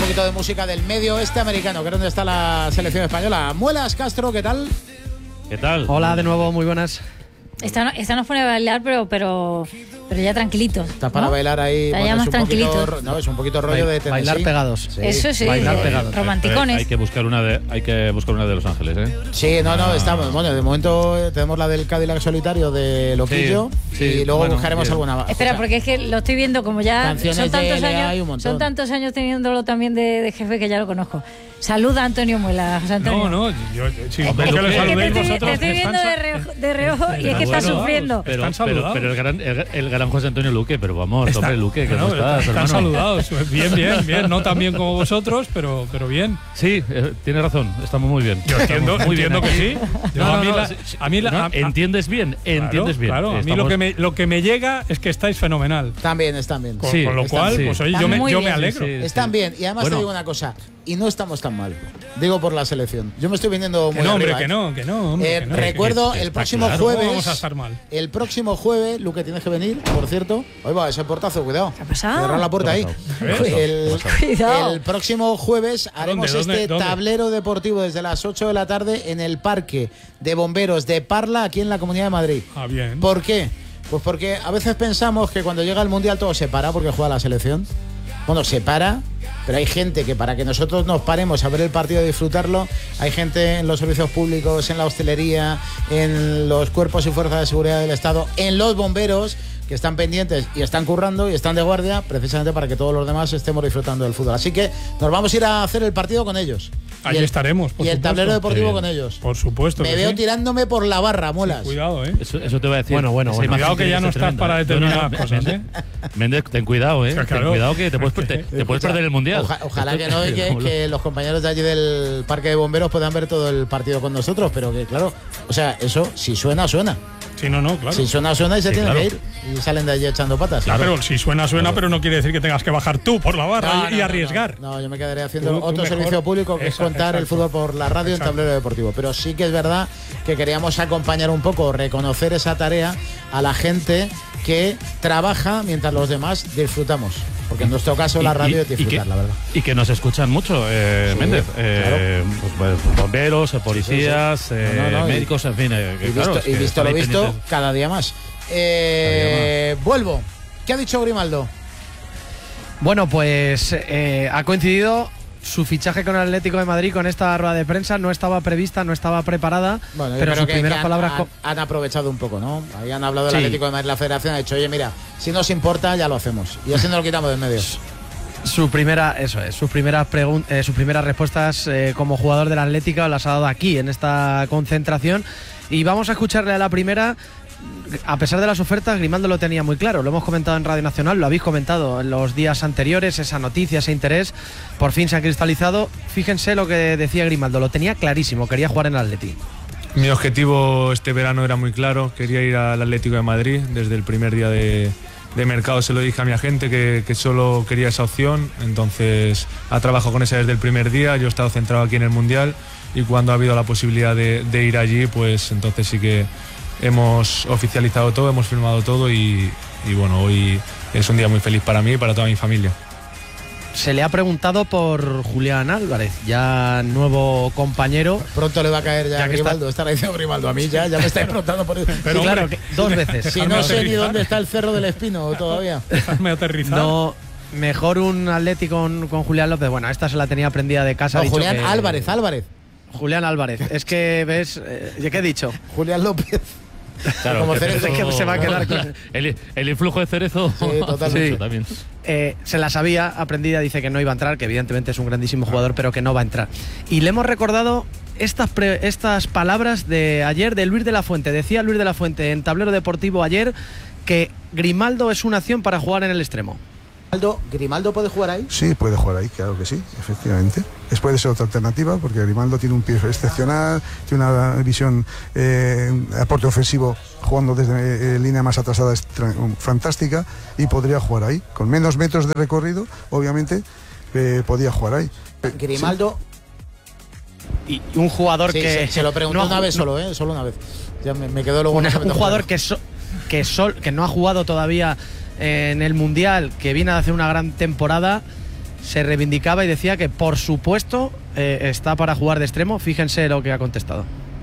poquito de música del medio oeste americano, que es donde está la selección española. Muelas Castro, ¿qué tal? ¿Qué tal? Hola de nuevo, muy buenas. Esta nos pone a bailar, pero ya tranquilitos. Está para bailar ahí. Está ya más tranquilito. No, es un poquito rollo de Tennessee. Bailar pegados. Sí. Eso sí, bailar pegados. romanticones. Hay que buscar una de Los Ángeles, ¿eh? Sí, no, estamos. Bueno, de momento tenemos la del Cadillac solitario de Loquillo Sí, y luego bueno, buscaremos bien. alguna. Espera, porque es que lo estoy viendo como ya Canciones son tantos de LA hay un años, montón. son tantos años teniéndolo también de jefe que ya lo conozco. Saluda a Antonio Muela, José Antonio. No, yo sí, Hombre, porque Luque, le saludéis te vosotros. estoy viendo de reojo y es que está Bueno, sufriendo. Pero Están saludados. el gran José Antonio Luque, pero vamos, hombre, Luque, ¿cómo estás, Están hermano? saludados. Bien. No tan bien como vosotros, pero bien. Sí, tienes razón, estamos muy bien. Yo entiendo que sí. Entiendes bien, entiendes bien. Claro, a mí lo que me llega es que estáis fenomenal. Están bien. Con lo cual, pues oye, yo me alegro. Están bien. Y además te digo una cosa. Y no estamos tan mal. Digo por la selección. Yo me estoy viniendo muy arriba. Que no. Recuerdo el próximo jueves. ¿Cómo vamos a estar mal? El próximo jueves, Luque, tienes que venir, por cierto. Oye, va, ese portazo, cuidado. ¿Qué ha pasado? Cerrar la puerta ahí. Cuidado. El próximo jueves haremos ¿Dónde? tablero deportivo desde las 8 de la tarde en el Parque de Bomberos de Parla, aquí en la Comunidad de Madrid. Ah, bien. ¿Por qué? Pues porque a veces pensamos que cuando llega el Mundial todo se para porque juega la selección. Bueno, se para, pero hay gente que para que nosotros nos paremos a ver el partido y disfrutarlo, hay gente en los servicios públicos, en la hostelería, en los cuerpos y fuerzas de seguridad del Estado, en los bomberos, que están pendientes y están currando y están de guardia, precisamente para que todos los demás estemos disfrutando del fútbol. Así que nos vamos a ir a hacer el partido con ellos. Allí estaremos, por Y el supuesto. tablero deportivo con ellos. Por supuesto. Me que veo sí. tirándome por la barra, Muelas. Cuidado, Eso te voy a decir. Bueno. Esa imagen Cuidado que ya tiene no ser estás tremenda. para determinadas cosas, ¿eh? Méndez, ten cuidado, Sí, claro. Ten cuidado que te puedes perder el Mundial. Ojalá que no, y que los compañeros de allí del Parque de Bomberos puedan ver todo el partido con nosotros, pero que claro, o sea, eso si suena, suena. Sí, no, claro. Si suena y se tiene claro. que ir. Y salen de allí echando patas. Claro. Pero si suena, pero no quiere decir que tengas que bajar tú por la barra y arriesgar. No, yo me quedaré haciendo Tú otro mejor. servicio público que es contar el fútbol por la radio en tablero deportivo. Pero sí que es verdad que queríamos acompañar un poco, reconocer esa tarea a la gente que trabaja mientras los demás disfrutamos. Porque en nuestro caso la radio es disfrutar, la verdad. Y que nos escuchan mucho, Méndez. claro. Pues, bomberos, policías, Sí. médicos, en fin. Y visto lo visto, cada día más. Vuelvo. ¿Qué ha dicho Grimaldo? Bueno, pues ha coincidido su fichaje con el Atlético de Madrid con esta rueda de prensa. No estaba prevista, no estaba preparada, Bueno, pero sus primeras han, palabras... han aprovechado un poco, ¿no? Habían hablado del Sí. Atlético de Madrid, la Federación ha dicho, oye, mira, si nos importa, ya lo hacemos. Y así nos lo quitamos de en medio. Sus primeras respuestas como jugador del Atlético las ha dado aquí, en esta concentración. Y vamos a escucharle a la primera. A pesar de las ofertas, Grimaldo lo tenía muy claro. Lo hemos comentado en Radio Nacional, lo habéis comentado en los días anteriores. Esa noticia, ese interés, por fin se ha cristalizado. Fíjense lo que decía Grimaldo, lo tenía clarísimo, quería jugar en el Atlético. Mi objetivo este verano era muy claro, quería ir al Atlético de Madrid. Desde el primer día de mercado se lo dije a mi agente que solo quería esa opción, entonces ha trabajado con esa desde el primer día. Yo he estado centrado aquí en el Mundial y cuando ha habido la posibilidad de ir allí, pues entonces sí que hemos oficializado todo, hemos firmado todo y bueno, hoy es un día muy feliz para mí y para toda mi familia. Se le ha preguntado por Julián Álvarez, ya nuevo compañero. Pronto le va a caer ya a Grimaldo. Estará diciendo Grimaldo a mí, ya me estáis preguntando por eso. Pero sí, claro, dos veces. Si no sé ni dónde está el Cerro del Espino todavía. Déjame aterrizar. No, mejor un Atlético con Julián López. Bueno, esta se la tenía aprendida de casa. No, Julián Álvarez. Julián Álvarez. Es que ves, ¿qué he dicho? Julián López. Claro, como que Cerezo. Es que se va a quedar con... el influjo de Cerezo. Sí, totalmente. Sí. También. Se la sabía aprendida, dice que no iba a entrar, que evidentemente es un grandísimo jugador, pero que no va a entrar. Y le hemos recordado estas palabras de ayer de Luis de la Fuente. Decía Luis de la Fuente en Tablero Deportivo ayer que Grimaldo es una opción para jugar en el extremo. ¿Grimaldo puede jugar ahí? Sí, puede jugar ahí, claro que sí, efectivamente. Puede ser otra alternativa porque Grimaldo tiene un pie excepcional, tiene una visión, aporte ofensivo jugando desde línea más atrasada es fantástica y podría jugar ahí. Con menos metros de recorrido, obviamente, podía jugar ahí. Grimaldo... Y un jugador que... Se lo pregunté una vez solo una vez. Ya me quedó luego... un jugador que no ha jugado todavía en el Mundial, que viene a hacer una gran temporada. se reivindicaba y decía que por supuesto está para jugar de extremo. Fíjense lo que ha contestado.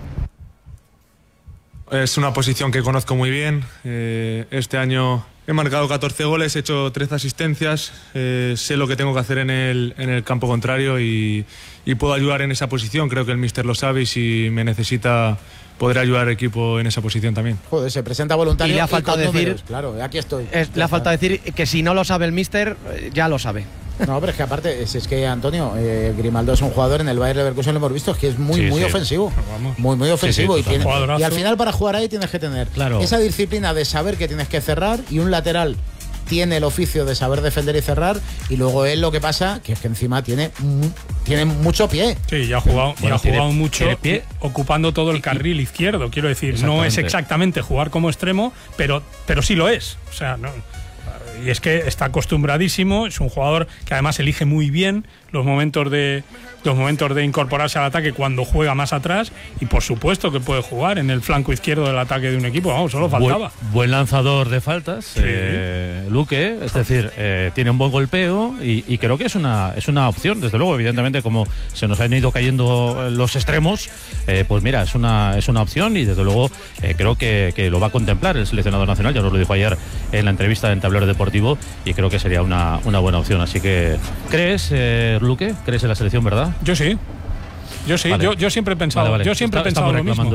Es una posición que conozco muy bien. Este año he marcado 14 goles, he hecho 13 asistencias. Sé lo que tengo que hacer en el campo contrario y puedo ayudar en esa posición. Creo que el míster lo sabe y si me necesita podré ayudar al equipo en esa posición también. Joder, se presenta voluntario. Y le ha faltado decir, números. Claro, aquí estoy. Le ha faltado decir que si no lo sabe el míster, ya lo sabe. No, pero es que aparte, es que Antonio, Grimaldo es un jugador, en el Bayer Leverkusen lo hemos visto, es que es muy ofensivo. Muy ofensivo. Sí, y al final para jugar ahí tienes que tener esa disciplina de saber que tienes que cerrar, y un lateral tiene el oficio de saber defender y cerrar, y luego él lo que pasa que es que encima tiene mucho pie. Sí, ya ha jugado mucho ocupando todo el carril izquierdo, quiero decir, no es exactamente jugar como extremo, pero sí lo es. O sea, no. Y es que está acostumbradísimo, es un jugador que además elige muy bien los momentos de incorporarse al ataque cuando juega más atrás, y por supuesto que puede jugar en el flanco izquierdo del ataque de un equipo, vamos, solo faltaba. Buen lanzador de faltas, Luque, es decir, tiene un buen golpeo y creo que es una opción, desde luego. Evidentemente, como se nos han ido cayendo los extremos, pues mira, es una opción, y desde luego creo que lo va a contemplar el seleccionador nacional. Ya nos lo dijo ayer en la entrevista en Tablero Deportivo, y creo que sería una buena opción. Así que, ¿crees, Luque? ¿Crees en la selección, verdad? Yo sí. Vale. Yo siempre he pensado, vale. Yo siempre he pensado lo mismo.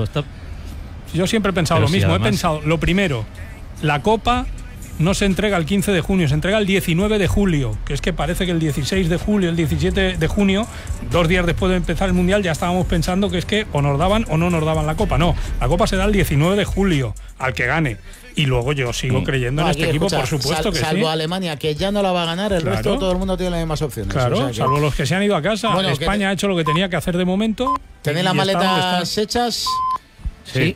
Yo siempre he pensado lo mismo. Además, he pensado, lo primero, la Copa no se entrega el 15 de junio, se entrega el 19 de julio, que es que parece que el 16 de julio, el 17 de junio, 2 días después de empezar el Mundial, ya estábamos pensando que es que o nos daban o no nos daban la Copa. No, la Copa se da el 19 de julio al que gane. Y luego yo sigo creyendo en este equipo, por supuesto que sí. Salvo Alemania, que ya no la va a ganar, el resto todo el mundo tiene las mismas opciones. Claro, o sea que, salvo los que se han ido a casa. Bueno, España ha hecho lo que tenía que hacer de momento. ¿Tenéis las maletas hechas? Sí.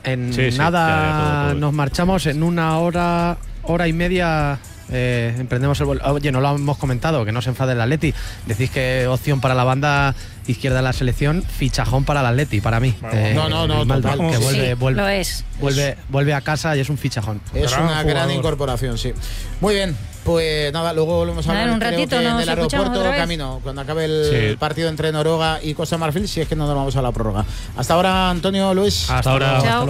Nada, todo. Nos marchamos en una hora y media. Emprendemos el vuelo. Oye, no lo hemos comentado, que no se enfade el Atleti. Decís que opción para la banda izquierda de la selección, fichajón para el Atleti, para mí. No, total, que lo es. Vuelve a casa y es un fichajón. Es una gran incorporación, sí. Muy bien, pues nada, luego volvemos a hablar un ratito, en el aeropuerto camino, cuando acabe el partido entre Noruega y Costa de Marfil, si es que no nos vamos a la prórroga. Hasta ahora, Antonio, Luis. Hasta ahora. Chao.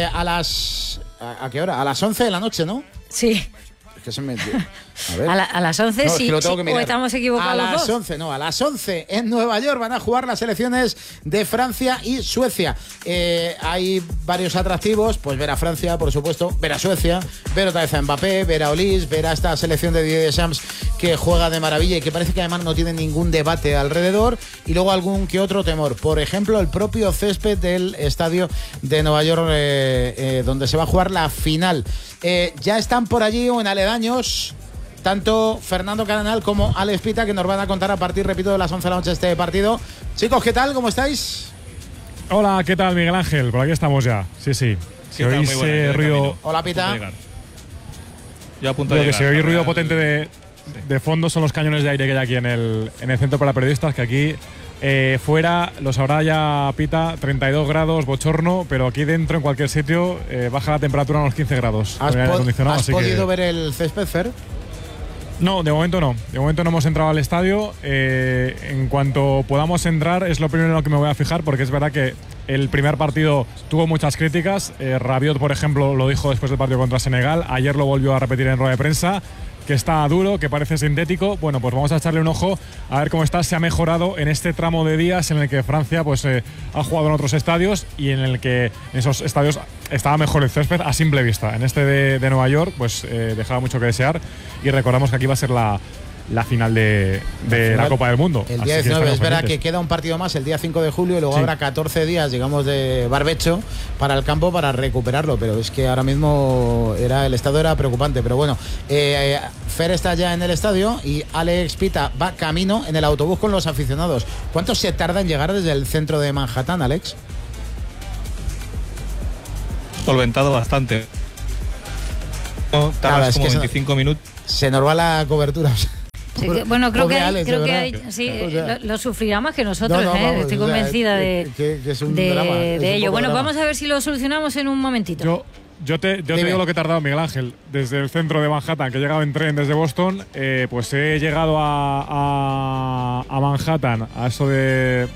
¿A qué hora? A las 11 de la noche, ¿no? Sí. Que se me... A, ver. A las 11 sí, o estamos equivocados. A las 11, no, a las 11 en Nueva York van a jugar las selecciones de Francia y Suecia. Hay varios atractivos, pues ver a Francia, por supuesto, ver a Suecia, ver otra vez a Mbappé, ver a Olise, ver a esta selección de Didier Deschamps que juega de maravilla y que parece que además no tiene ningún debate alrededor, y luego algún que otro temor. Por ejemplo, el propio césped del estadio de Nueva York, donde se va a jugar la final. Ya están por allí o en aledaños tanto Fernando Caranal como Alex Pita, que nos van a contar a partir, repito, de las 11 de la noche este partido. Chicos, ¿qué tal? ¿Cómo estáis? Hola, ¿qué tal, Miguel Ángel? Por aquí estamos ya. Sí. Si oís ruido... Hola, Pita. Yo apunto que si oís ruido potente de fondo son los cañones de aire que hay aquí en el centro para periodistas, que aquí... fuera, lo sabrá ya Pita, 32 grados, bochorno, pero aquí dentro, en cualquier sitio, baja la temperatura a unos 15 grados. ¿Has podido ver el césped, Fer? No, de momento no. De momento no hemos entrado al estadio. En cuanto podamos entrar, es lo primero en lo que me voy a fijar, porque es verdad que el primer partido tuvo muchas críticas. Rabiot, por ejemplo, lo dijo después del partido contra Senegal. Ayer lo volvió a repetir en rueda de prensa, que está duro, que parece sintético. Bueno, pues vamos a echarle un ojo a ver cómo está. Se ha mejorado en este tramo de días en el que Francia pues ha jugado en otros estadios y en el que en esos estadios estaba mejor el césped a simple vista. En este de Nueva York pues dejaba mucho que desear, y recordamos que aquí va a ser la final de la Copa del Mundo. El día 19, es verdad que queda un partido más el día 5 de julio y luego habrá 14 días, digamos, de barbecho para el campo para recuperarlo, pero es que ahora mismo el estado era preocupante. Pero bueno, Fer está ya en el estadio y Alex Pita va camino en el autobús con los aficionados. ¿Cuánto se tarda en llegar desde el centro de Manhattan, Alex? Solventado bastante. Tardas como 25 minutos. Se nos va la cobertura. Sí, bueno, creo que lo sufrirá más que nosotros, vamos, estoy convencida de es un drama, de ello. Bueno, drama. vamos a ver si lo solucionamos en un momentito. Yo te digo lo que he tardado, Miguel Ángel, desde el centro de Manhattan, que he llegado en tren desde Boston, pues he llegado a Manhattan a eso de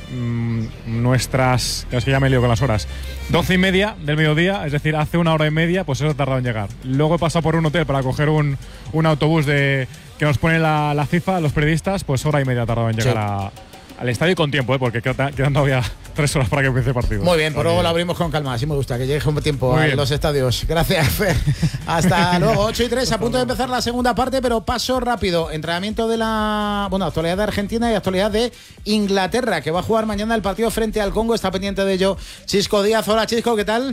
nuestras, es que ya me lío con las horas, 12:30 del mediodía, es decir, hace 1 hora y media, pues eso he tardado en llegar. Luego he pasado por un hotel para coger un autobús que nos pone la FIFA, los periodistas, pues 1 hora y media he tardado en llegar al estadio, y con tiempo, porque quedan todavía 3 horas para que empiece el partido. Muy bien, por luego lo abrimos con calma, así me gusta, que llegue un tiempo a los estadios. Gracias, Fer. Hasta luego, 8:03, a punto de empezar la segunda parte, pero paso rápido. Entrenamiento de actualidad de Argentina y actualidad de Inglaterra, que va a jugar mañana el partido frente al Congo. Está pendiente de ello Chisco Díaz. Hola, Chisco, ¿qué tal?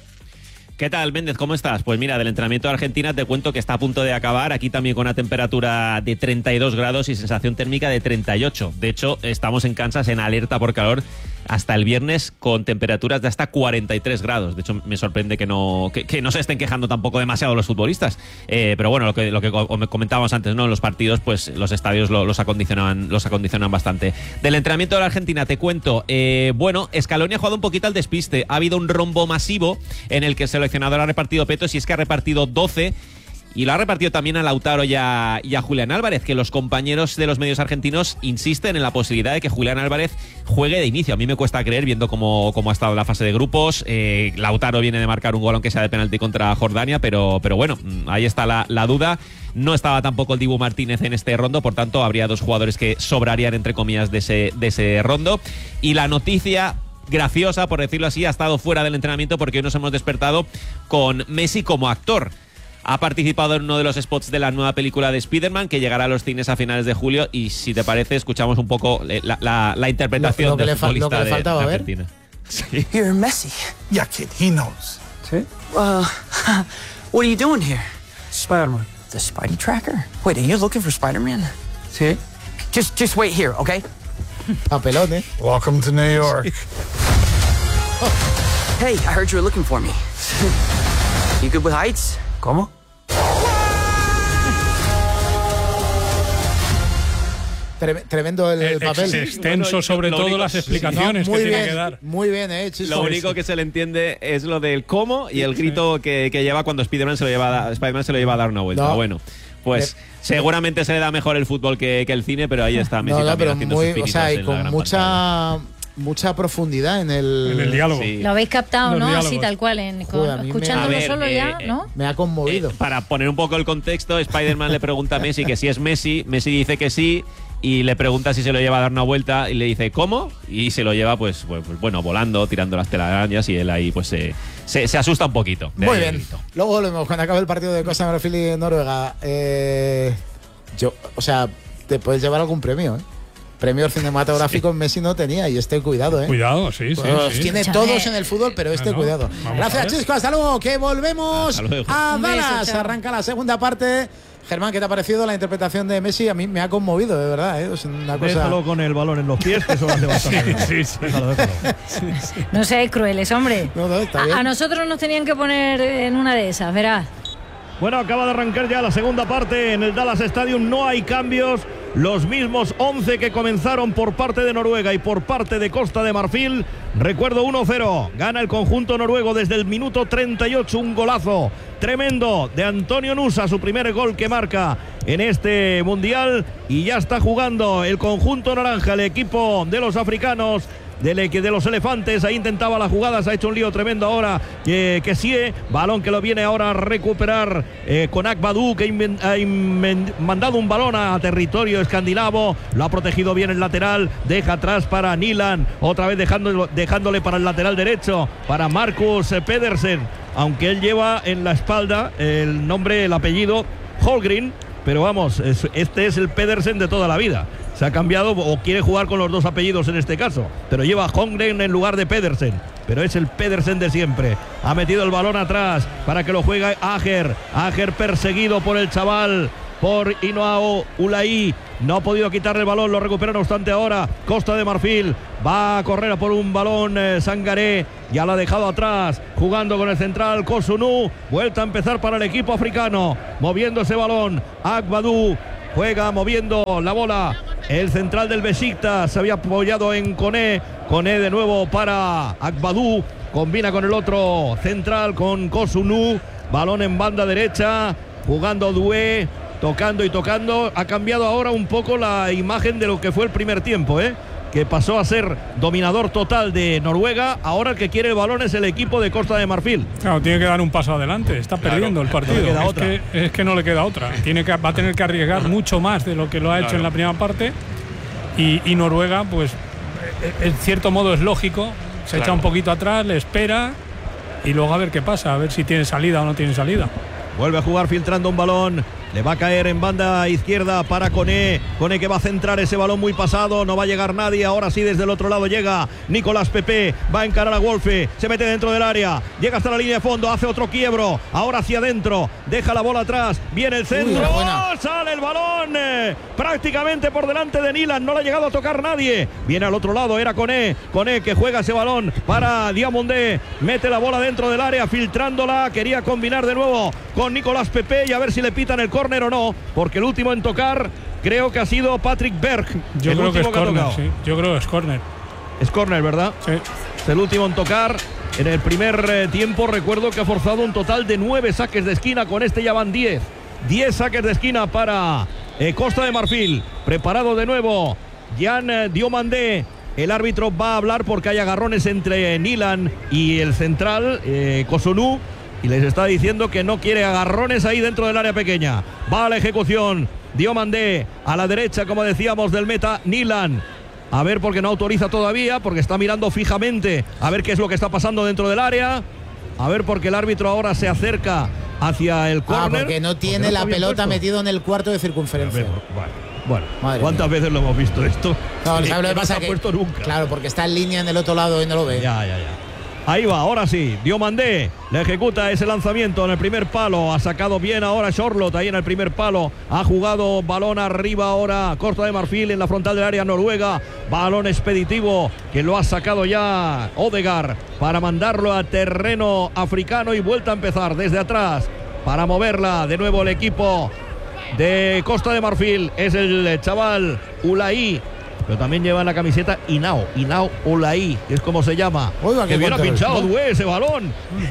¿Qué tal, Méndez? ¿Cómo estás? Pues mira, del entrenamiento de Argentina te cuento que está a punto de acabar. Aquí también con una temperatura de 32 grados y sensación térmica de 38. De hecho, estamos en Kansas en alerta por calor hasta el viernes con temperaturas de hasta 43 grados. De hecho, me sorprende que no se estén quejando tampoco demasiado los futbolistas. Pero bueno, lo que comentábamos antes, ¿no? En los partidos, pues los estadios los acondicionan bastante. Del entrenamiento de la Argentina te cuento, Scaloni ha jugado un poquito al despiste. Ha habido un rombo masivo en el que el seleccionador ha repartido petos, y es que ha repartido 12. Y lo ha repartido también a Lautaro y a Julián Álvarez, que los compañeros de los medios argentinos insisten en la posibilidad de que Julián Álvarez juegue de inicio. A mí me cuesta creer, viendo cómo ha estado la fase de grupos. Lautaro viene de marcar un gol, aunque sea de penalti, contra Jordania, pero bueno, ahí está la duda. No estaba tampoco el Dibu Martínez en este rondo, por tanto habría 2 jugadores que sobrarían, entre comillas, de ese rondo. Y la noticia graciosa, por decirlo así, ha estado fuera del entrenamiento, porque hoy nos hemos despertado con Messi como actor. Ha participado en uno de los spots de la nueva película de Spider-Man, que llegará a los cines a finales de julio, y si te parece, escuchamos un poco la interpretación del futbolista de Argentina. Sí. You're Messi. Yeah, kid, he knows. ¿Sí? What are you doing here? Spider-Man. The Spidey Tracker? Wait, are you looking for Spider-Man? Sí. Just wait here, okay? Papelón, ¿eh? Welcome to New York. Hey, I heard you were looking for me. You good with heights? ¿Cómo? Tremendo el papel. Extenso, sobre todo las explicaciones que tiene que dar. Muy bien, Lo único que se le entiende es lo del cómo y el grito que lleva cuando Spider-Man se lo lleva a dar una vuelta. Bueno, pues seguramente se le da mejor el fútbol que el cine, pero ahí está Messi también haciendo sus pinitos, y con mucha profundidad en el diálogo. Sí. Lo habéis captado, ¿no? Así tal cual, escuchándolo solo ya, ¿no? Me ha conmovido. Para poner un poco el contexto, Spider-Man le pregunta a Messi que si es Messi dice que sí, y le pregunta si se lo lleva a dar una vuelta, y le dice ¿cómo? Y se lo lleva pues volando, tirando las telarañas, y él ahí pues se asusta un poquito. Muy bien. Luego volvemos cuando acabe el partido de Costa de Marfil y Noruega. Te puedes llevar algún premio, ¿eh? Premio cinematográfico en Messi no tenía, y cuidado, ¿eh? Cuidado, sí. Tiene todos en el fútbol, pero cuidado. Gracias, Chisco, hasta luego, que volvemos a Dallas. Arranca la segunda parte. Germán, ¿qué te ha parecido la interpretación de Messi? A mí me ha conmovido, de verdad, ¿eh? Es una cosa... Déjalo con el balón en los pies, que eso hace bastante. Sí. Déjalo. No seáis crueles, hombre. No, está bien. A nosotros nos tenían que poner en una de esas, verás. Bueno, acaba de arrancar ya la segunda parte en el Dallas Stadium. No hay cambios. Los mismos 11 que comenzaron por parte de Noruega y por parte de Costa de Marfil. Recuerdo, 1-0. Gana el conjunto noruego desde el minuto 38. Un golazo tremendo de Antonio Nusa, su primer gol que marca en este mundial. Y ya está jugando el conjunto naranja, el equipo de los africanos, de los elefantes. Ahí intentaba la jugada, se ha hecho un lío tremendo ahora que sí, balón que lo viene ahora a recuperar con Akbadou, que ha mandado un balón a territorio escandinavo, lo ha protegido bien el lateral, deja atrás para Nilan, otra vez dejándole para el lateral derecho, para Marcus Pedersen, aunque él lleva en la espalda el apellido Holmgren, pero vamos, este es el Pedersen de toda la vida. Se ha cambiado o quiere jugar con los 2 apellidos en este caso, pero lleva Holmgren en lugar de Pedersen, pero es el Pedersen de siempre. Ha metido el balón atrás para que lo juegue Ajer perseguido por el chaval, por Inoao Ulai. No ha podido quitarle el balón, lo recupera no obstante ahora Costa de Marfil. Va a correr por un balón Sangaré, ya lo ha dejado atrás, jugando con el central Kosunu. Vuelta a empezar para el equipo africano, moviendo ese balón Akbadou, juega moviendo la bola. El central del Besiktas se había apoyado en Koné de nuevo para Akbadou. combina con el otro central, con Kosunu, balón en banda derecha, jugando Doué, tocando y tocando. Ha cambiado ahora un poco la imagen de lo que fue el primer tiempo, que pasó a ser dominador total de Noruega. Ahora el que quiere el balón es el equipo de Costa de Marfil. Claro, tiene que dar un paso adelante, está perdiendo el partido. Es que no le queda otra. Va a tener que arriesgar mucho más de lo que lo ha hecho en la primera parte. Y Noruega, pues, en cierto modo es lógico, se echa un poquito atrás, le espera y luego a ver qué pasa, a ver si tiene salida o no tiene salida. Vuelve a jugar filtrando un balón. Le va a caer en banda izquierda para Koné. Koné que va a centrar ese balón muy pasado. No va a llegar nadie. Ahora sí, desde el otro lado llega Nicolás Pepe. Va a encarar a Wolfe. Se mete dentro del área. Llega hasta la línea de fondo. Hace otro quiebro. Ahora hacia adentro. Deja la bola atrás. Viene el centro. Sale el balón. Prácticamente por delante de Nilan. No le ha llegado a tocar nadie. Viene al otro lado. Era Koné. Koné que juega ese balón para Diamondé. Mete la bola dentro del área. Filtrándola. Quería combinar de nuevo con Nicolás Pepe. Y a ver si le pitan el córner o no, porque el último en tocar creo que ha sido Patrick Berg. Yo creo que es córner, sí. Yo creo que es córner. Es córner, ¿verdad? Sí. Es el último en tocar. En el primer tiempo recuerdo que ha forzado un total de 9 saques de esquina. Con este ya van 10. 10 saques de esquina para Costa de Marfil. Preparado de nuevo Jan Diomandé. El árbitro va a hablar porque hay agarrones entre Nilan y el central Kosunu. Y les está diciendo que no quiere agarrones ahí dentro del área pequeña. Va a la ejecución. Diomandé a la derecha, como decíamos, del meta Nilan. A ver, porque no autoriza todavía, porque está mirando fijamente a ver qué es lo que está pasando dentro del área. A ver, porque el árbitro ahora se acerca hacia el córner. Porque no tiene la pelota metido en el cuarto de circunferencia. Bueno, ¿cuántas veces lo hemos visto esto? No, ¿sabes lo que No pasa? se ha puesto nunca. Claro, porque está en línea en el otro lado y no lo ve. Ya. Ahí va, ahora sí, Diomandé le ejecuta ese lanzamiento en el primer palo. Ha sacado bien ahora Charlotte ahí en el primer palo. Ha jugado balón arriba ahora Costa de Marfil en la frontal del área Noruega. Balón expeditivo que lo ha sacado ya Odegaard para mandarlo a terreno africano y vuelta a empezar desde atrás para moverla de nuevo el equipo de Costa de Marfil. Es el chaval Ulaí, pero también lleva en la camiseta Inao Ulaí, que es como se llama. Oiga, que bien ha pinchado Doué ese balón.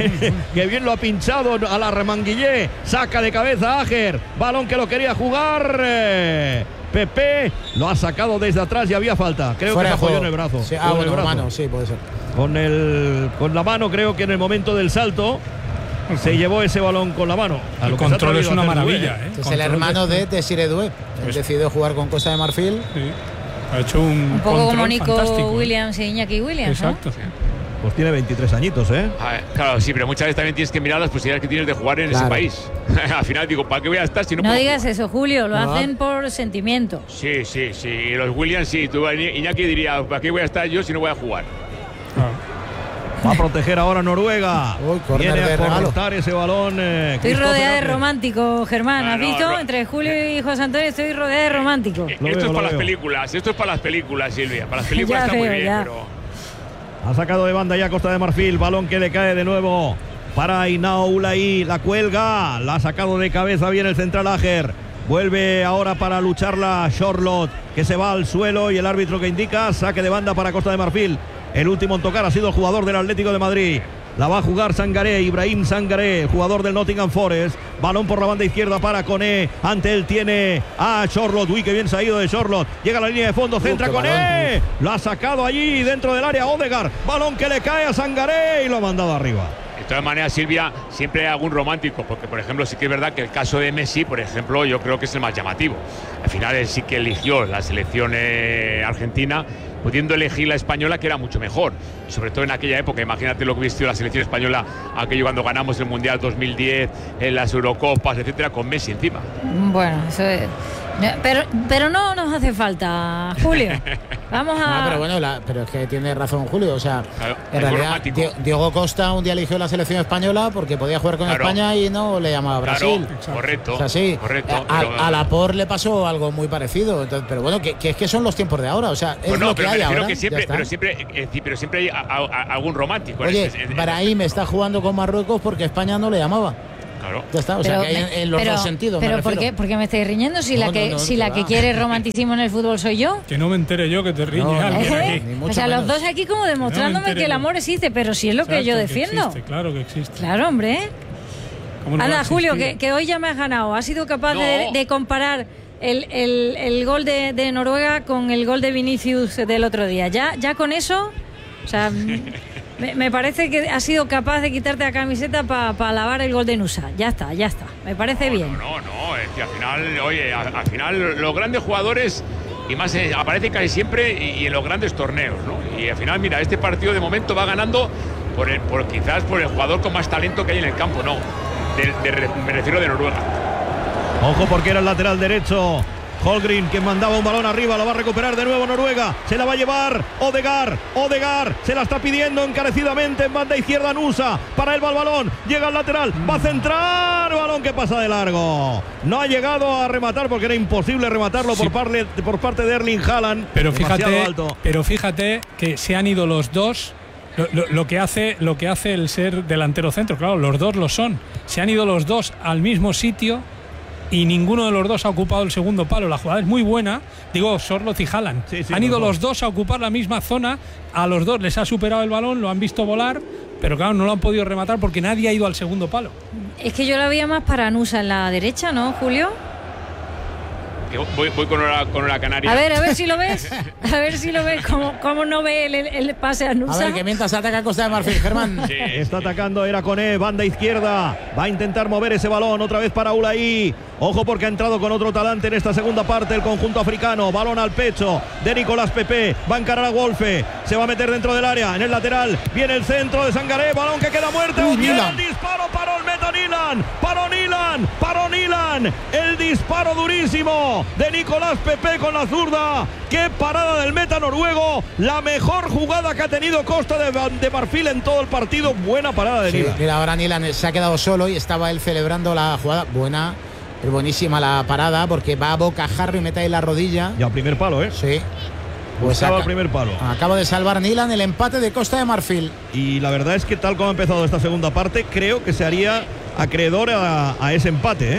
Que bien lo ha pinchado a la Remanguillé. Saca de cabeza Ager. Balón que lo quería jugar. Pepe lo ha sacado desde atrás y había falta. Creo que se apoyó en el brazo. Sí, bueno, mano, sí, puede ser. Con la mano, creo que en el momento del salto se llevó ese balón con la mano. El control es una maravilla. Es el hermano de Desiré Doué. Decidió jugar con Costa de Marfil. Sí. Ha hecho un poco como Nico fantástico. Williams y Iñaki Williams. Exacto. ¿no? Pues tiene 23 añitos, ¿eh? Claro, sí, pero muchas veces también tienes que mirar las posibilidades que tienes de jugar en ese país. Al final digo, ¿para qué voy a estar si no puedo digas jugar? eso, Julio, lo hacen por sentimiento. Sí. Y los Williams, sí. Tú, Iñaki diría, ¿para qué voy a estar yo si no voy a jugar? Va a proteger ahora Noruega. Viene a regalo. cortar ese balón. Estoy rodeada de romántico, Germán. ¿Has visto? Entre Julio y José Antonio estoy rodeada de romántico. Esto es para las películas. Esto es para las películas, Silvia. Para las películas Ya está muy veo, bien, ya. pero... Ha sacado de banda ya Costa de Marfil. Balón que le cae de nuevo para Inao Ulaí. La cuelga. La ha sacado de cabeza bien el central Ager. Vuelve ahora para lucharla Charlotte, que se va al suelo y el árbitro que indica saque de banda para Costa de Marfil. El último en tocar ha sido el jugador del Atlético de Madrid. La va a jugar Sangaré, Ibrahim Sangaré, jugador del Nottingham Forest. Balón por la banda izquierda para Koné. Ante él tiene a Charlotte. Uy, qué bien se ha ido de Charlotte. Llega a la línea de fondo, centra Koné. Lo ha sacado allí dentro del área Odegaard. Balón que le cae a Sangaré y lo ha mandado arriba. De todas maneras, Silvia, siempre hay algún romántico, porque por ejemplo sí que es verdad que el caso de Messi, por ejemplo, yo creo que es el más llamativo. Al final él sí que eligió la selección argentina, pudiendo elegir la española, que era mucho mejor, sobre todo en aquella época. Imagínate lo que vistió la selección española aquello cuando ganamos el Mundial 2010, en las Eurocopas, etcétera, con Messi encima. Bueno, eso es... Pero no nos hace falta, Julio. Vamos a... No, pero bueno, pero es que tiene razón Julio. O sea, Claro, en realidad Diego Costa un día eligió la selección española porque podía jugar con España y no le llamaba a Brasil. Correcto. O sea, sí. Correcto. A Laporte le pasó algo muy parecido. Entonces, pero bueno, que es que son los tiempos de ahora. O sea, es Bueno, lo que pero hay me refiero ahora. que siempre, pero siempre hay algún romántico. Oye, Brahim está jugando con Marruecos porque España no le llamaba. Claro. Ya está, o sea, que hay en los dos sentidos. Pero ¿por qué me estáis riñendo? Si la que quiere romanticismo en el fútbol soy yo. Que no me entere yo que te riñe alguien aquí. O sea, los dos aquí como demostrándome que el amor existe, pero si es lo que yo defiendo. Claro que existe. Claro, hombre. Anda, Julio, que hoy ya me has ganado. ¿Has sido capaz de comparar el gol de Noruega con el gol de Vinicius del otro día? Ya con eso, o sea, me parece que has sido capaz de quitarte la camiseta para alabar el gol de Nusa. Ya está, me parece bien. No, es que al final, oye, al final los grandes jugadores, y más aparecen casi siempre y en los grandes torneos, ¿no? Y al final, mira, este partido de momento va ganando quizás por el jugador con más talento que hay en el campo, no. Me refiero de Noruega. Ojo porque era el lateral derecho Holmgren, que mandaba un balón arriba, lo va a recuperar de nuevo Noruega, se la va a llevar Odegaard, se la está pidiendo encarecidamente en banda izquierda Nusa, para él va el balón, llega al lateral, va a centrar, balón que pasa de largo, no ha llegado a rematar porque era imposible rematarlo por parte de Erling Haaland, pero fíjate que se han ido los dos. Lo que hace el ser delantero centro, claro, los dos lo son. Se han ido los dos al mismo sitio y ninguno de los dos ha ocupado el segundo palo. La jugada es muy buena, digo, Sorloth y Haaland. Han ido los dos a ocupar la misma zona, a los dos les ha superado el balón, lo han visto volar, pero claro, no lo han podido rematar porque nadie ha ido al segundo palo. Es que yo la veía más para Nusa en la derecha, ¿no, Julio? Voy con la canaria. A ver si lo ves. A ver si lo ves. ¿Cómo no ve el pase a Nusa? A ver, que mientras ataca Costa de Marfil, Germán. Sí. Está atacando Erakoné, banda izquierda. Va a intentar mover ese balón otra vez para Ulaí. Ojo porque ha entrado con otro talante en esta segunda parte el conjunto africano. Balón al pecho de Nicolás Pepe. Va a encarar a Wolfe. Se va a meter dentro del área. En el lateral viene el centro de Sangaré. Balón que queda muerto. Viene el disparo. Paró el meta Nilan. Paró Nilan. El disparo durísimo de Nicolás Pepe con la zurda. Qué parada del meta noruego. La mejor jugada que ha tenido Costa de Marfil en todo el partido. Buena parada de Nilan. Mira, ahora Nilan se ha quedado solo y estaba él celebrando la jugada. Es buenísima la parada porque va a bocajarro y mete ahí la rodilla. Ya primer palo, ¿eh? Sí. Pues el primer palo. Acaba de salvar Nilan el empate de Costa de Marfil. Y la verdad es que tal como ha empezado esta segunda parte, creo que se haría acreedor a ese empate, ¿eh?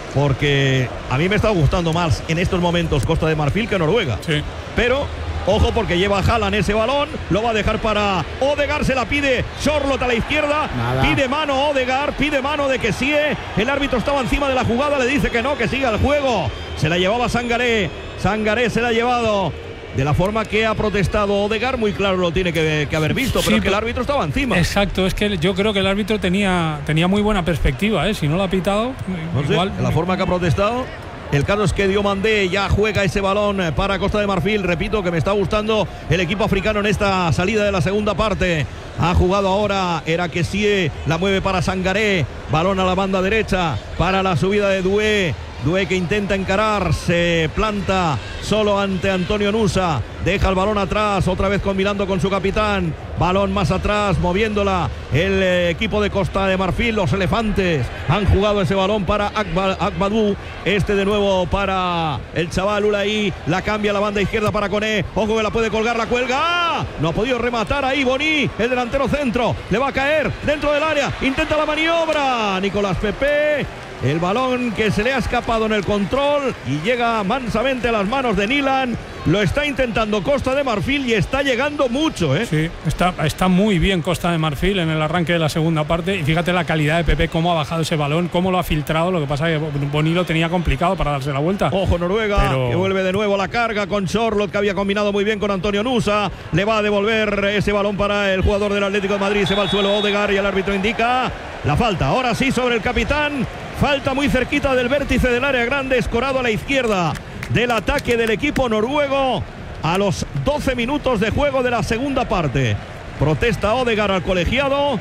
Porque a mí me está gustando más en estos momentos Costa de Marfil que Noruega. Sí. Pero ojo porque lleva Haaland ese balón, lo va a dejar para Odegaard, se la pide Sorloth a la izquierda. Nada. Pide mano Odegaard, pide mano de Kessie. El árbitro estaba encima de la jugada, le dice que no, que siga el juego. Se la llevaba Sangaré se la ha llevado. De la forma que ha protestado Odegaard, muy claro lo tiene que haber visto, pero es que el árbitro estaba encima. Exacto, es que yo creo que el árbitro tenía muy buena perspectiva, ¿eh? Si no lo ha pitado, no igual. Sé, de la forma que ha protestado. El caso es que Diomandé ya juega ese balón para Costa de Marfil. Repito que me está gustando el equipo africano en esta salida de la segunda parte. Ha jugado ahora Kessie, la mueve para Sangaré. Balón a la banda derecha para la subida de Doué que intenta encarar, se planta solo ante Antonio Nusa, deja el balón atrás, otra vez combinando con su capitán, balón más atrás, moviéndola el equipo de Costa de Marfil, los elefantes han jugado ese balón para Akbadou, de nuevo para el chaval Ulaí, la cambia a la banda izquierda para Koné, ojo que la puede colgar, la cuelga, no ha podido rematar ahí Boni, el delantero centro, le va a caer dentro del área, intenta la maniobra, Nicolás Pepe. El balón que se le ha escapado en el control y llega mansamente a las manos de Nilan. Lo está intentando Costa de Marfil y está llegando mucho, ¿eh? Sí, está muy bien Costa de Marfil en el arranque de la segunda parte. Y fíjate la calidad de Pepe, cómo ha bajado ese balón, cómo lo ha filtrado. Lo que pasa es que Boni lo tenía complicado para darse la vuelta. Ojo Noruega, que vuelve de nuevo a la carga con Sorloth, que había combinado muy bien con Antonio Nusa. Le va a devolver ese balón para el jugador del Atlético de Madrid. Se va al suelo Odegaard y el árbitro indica la falta. Ahora sí sobre el capitán. Falta muy cerquita del vértice del área grande, escorado a la izquierda del ataque del equipo noruego a los 12 minutos de juego de la segunda parte. Protesta Odegaard al colegiado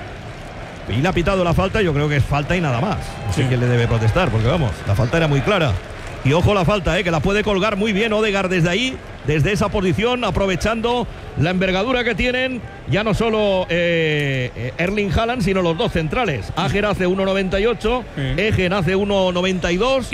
y le ha pitado la falta. Yo creo que es falta y nada más. Así que le debe protestar porque vamos, la falta era muy clara. Y ojo la falta, que la puede colgar muy bien Odegaard desde ahí, desde esa posición, aprovechando la envergadura que tienen ya no solo Erling Haaland, sino los dos centrales. Ajer hace 1,98, Egen hace 1,92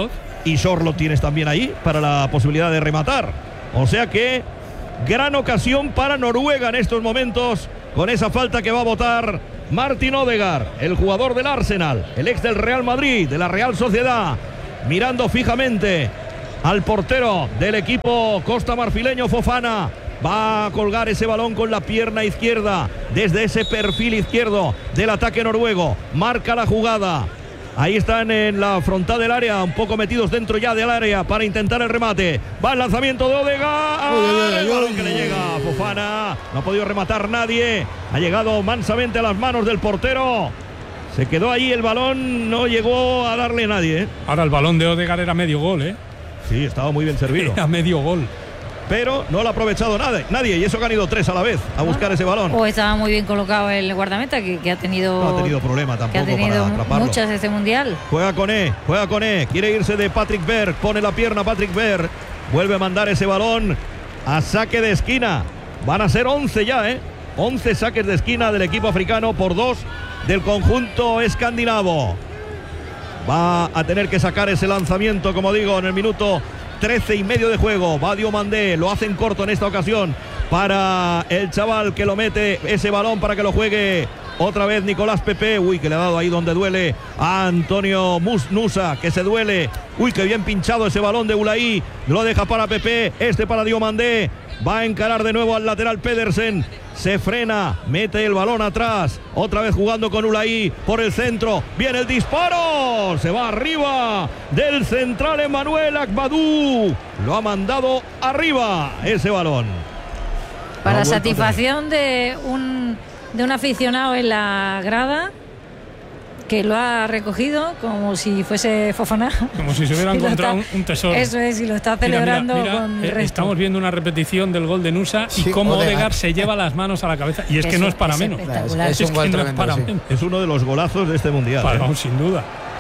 y Sorloth tienes también ahí para la posibilidad de rematar. O sea que gran ocasión para Noruega en estos momentos con esa falta que va a votar Martin Odegaard, el jugador del Arsenal, el ex del Real Madrid, de la Real Sociedad, mirando fijamente al portero del equipo costamarfileño, Fofana. Va a colgar ese balón con la pierna izquierda desde ese perfil izquierdo del ataque noruego. Marca la jugada. Ahí están en la frontal del área, un poco metidos dentro ya del área para intentar el remate. Va el lanzamiento de Odegaard. El balón que le llega a Fofana. No ha podido rematar nadie. Ha llegado mansamente a las manos del portero. Se quedó ahí el balón, no llegó a darle nadie. Ahora el balón de Odegaard era medio gol, ¿eh? Sí, estaba muy bien servido. Era medio gol. Pero no lo ha aprovechado nadie, y eso que han ido 3 a la vez a buscar ese balón. O estaba muy bien colocado el guardameta, que ha tenido... No ha tenido problema tampoco, que ha tenido para atraparlo. Muchas este mundial. Juega con E, quiere irse de Patrick Berg, pone la pierna Patrick Berg, vuelve a mandar ese balón a saque de esquina. Van a ser 11 ya, 11 saques de esquina del equipo africano por 2 del conjunto escandinavo. Va a tener que sacar ese lanzamiento, como digo, en el minuto 13 y medio de juego. Va Diomandé, lo hacen corto en esta ocasión para el chaval que lo mete ese balón para que lo juegue otra vez Nicolás Pepe. Uy, que le ha dado ahí donde duele a Antonio Nusa, que se duele. Uy, que bien pinchado ese balón de Ulaí. Lo deja para Pepe, para Diomandé. Va a encarar de nuevo al lateral Pedersen. Se frena, mete el balón atrás. Otra vez jugando con Ulaí por el centro. Viene el disparo. Se va arriba del central Emmanuel Agbadou. Lo ha mandado arriba ese balón. Para satisfacción de un aficionado en la grada, que lo ha recogido como si fuese Fofana. Como si se hubiera encontrado un tesoro. Eso es, y lo está celebrando con resto. Estamos viendo una repetición del gol de Nusa y cómo Odegaard se lleva las manos a la cabeza. Y es que no es para menos. Es uno de los golazos de este mundial. Sin duda.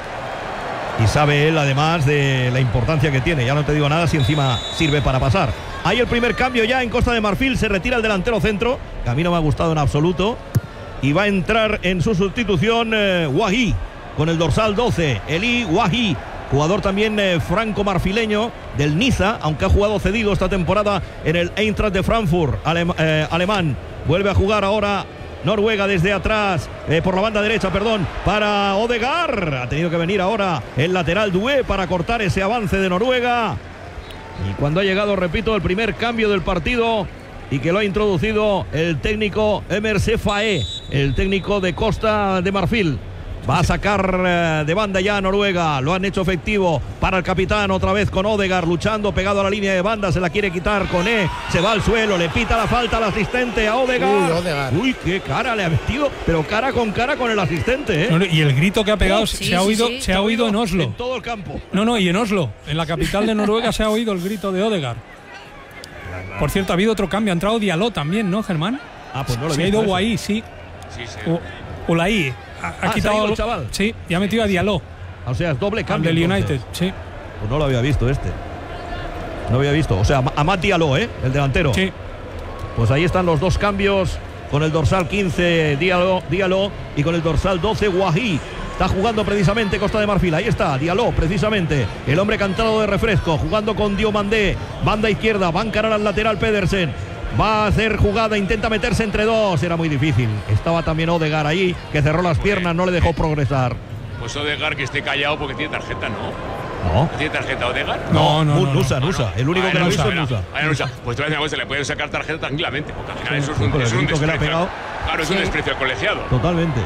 Y sabe él además de la importancia que tiene. Ya no te digo nada si encima sirve para pasar. Hay el primer cambio ya en Costa de Marfil. Se retira el delantero centro, que a mí no me ha gustado en absoluto. Y va a entrar en su sustitución Wahi, con el dorsal 12, Eli Wahi, jugador también franco-marfileño del Niza, aunque ha jugado cedido esta temporada en el Eintracht de Frankfurt, alemán. Vuelve a jugar ahora Noruega desde atrás, por la banda derecha, para Odegaard. Ha tenido que venir ahora el lateral Doué para cortar ese avance de Noruega. Y cuando ha llegado, repito, el primer cambio del partido, y que lo ha introducido el técnico Emer Sefae, el técnico de Costa de Marfil. Va a sacar de banda ya a Noruega. Lo han hecho efectivo para el capitán, otra vez con Odegaard luchando pegado a la línea de banda. Se la quiere quitar con se va al suelo, le pita la falta al asistente a Odegaard. Uy, qué cara le ha metido, pero cara con el asistente, y el grito que ha pegado se ha oído en Oslo. En todo el campo. Y en Oslo, en la capital de Noruega, se ha oído el grito de Odegaard. Por cierto, ha habido otro cambio. Ha entrado Diallo también, ¿no, Germán? Pues no lo he visto. Se ha ido Guaí, sí. Ulaí. Ha quitado el chaval. Sí, y ha metido a Diallo. O sea, es doble cambio. Del United, sí. Pues no lo había visto No había visto. O sea, a Matt Diallo, el delantero. Sí. Pues ahí están los dos cambios, con el dorsal 15 Diallo y con el dorsal 12 Wahi. Está jugando precisamente Costa de Marfil. Ahí está Diallo, precisamente el hombre cantado de refresco, jugando con Diomandé, banda izquierda. Va a encarar al lateral Pedersen. Va a hacer jugada, intenta meterse entre dos. Era muy difícil. Estaba también Odegaard ahí, que cerró las piernas, no le dejó progresar. Pues Odegaard que esté callado porque tiene tarjeta, ¿no? ¿No? ¿Tiene tarjeta Odegaard? No. Nusa. El único que lo ha visto es Nusa. Pues te voy a decir una cosa, le pueden sacar tarjeta tranquilamente, porque al final eso es un desprecio. Que le ha pegado. Claro, es un desprecio al colegiado. Totalmente.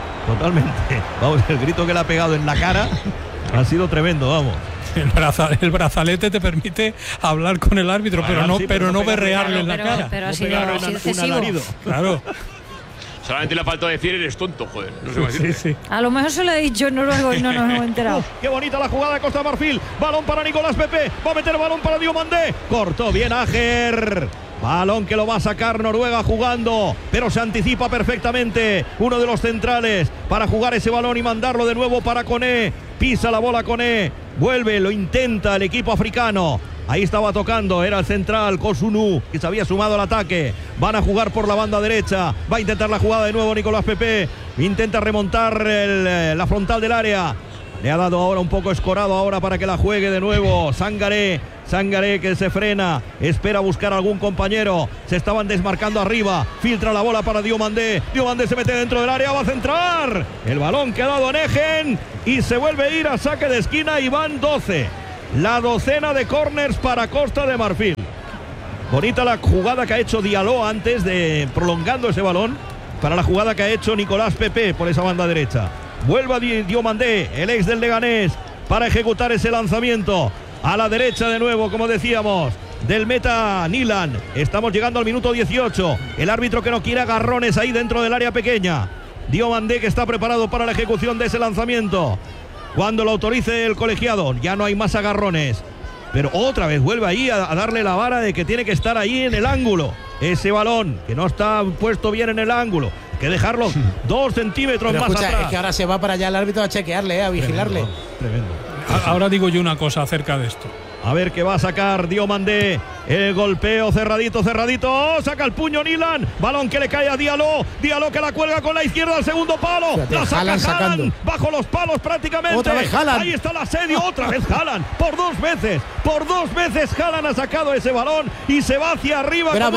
Vamos, el grito que le ha pegado en la cara ha sido tremendo, vamos. El brazalete te permite hablar con el árbitro, pero no berrearle en la cara. Pero ha sido excesivo. Claro. Solamente le ha faltado decir eres tonto, joder. No sé sí. A lo mejor se lo he dicho en noruego y no nos hemos enterado. Qué bonita la jugada de Costa de Marfil. Balón para Nicolás Pepe. Va a meter balón para Diomandé. Cortó bien Ager. Balón que lo va a sacar Noruega jugando, pero se anticipa perfectamente uno de los centrales para jugar ese balón y mandarlo de nuevo para Koné. Pisa la bola Koné, vuelve, lo intenta el equipo africano. Ahí estaba tocando, era el central Kosunu, que se había sumado al ataque. Van a jugar por la banda derecha. Va a intentar la jugada de nuevo Nicolás Pepe. Intenta remontar la frontal del área. Le ha dado ahora un poco escorado ahora para que la juegue de nuevo. Sangaré Sangaré que se frena, espera buscar a algún compañero. Se estaban desmarcando arriba. Filtra la bola para Diomandé. Diomandé se mete dentro del área, va a centrar. El balón que ha dado Egen y se vuelve a ir a saque de esquina y van 12. La docena de córners para Costa de Marfil. Bonita la jugada que ha hecho Diallo antes de prolongando ese balón para la jugada que ha hecho Nicolás Pepe por esa banda derecha. Vuelve a Diomandé, el ex del Leganés, para ejecutar ese lanzamiento. A la derecha de nuevo, como decíamos, del meta Nilan. Estamos llegando al minuto 18. El árbitro que no quiere agarrones ahí dentro del área pequeña. Diomandé que está preparado para la ejecución de ese lanzamiento. Cuando lo autorice el colegiado, ya no hay más agarrones. Pero otra vez vuelve ahí a darle la vara de que tiene que estar ahí en el ángulo. Ese balón que no está puesto bien en el ángulo. Hay que dejarlo 2 centímetros pero más escucha, atrás. Es que ahora se va para allá el árbitro a chequearle, a vigilarle. Tremendo. Ahora digo yo una cosa acerca de esto. A ver qué va a sacar Diomandé. El golpeo cerradito. Oh, saca el puño Nilan. Balón que le cae a Diallo. Diallo que la cuelga con la izquierda al segundo palo. Fíjate, La saca Haaland bajo los palos prácticamente. Otra vez Haaland. Ahí está el asedio. Otra vez Haaland. Por 2 veces. Por 2 veces Haaland ha sacado ese balón y se va hacia arriba. Verá.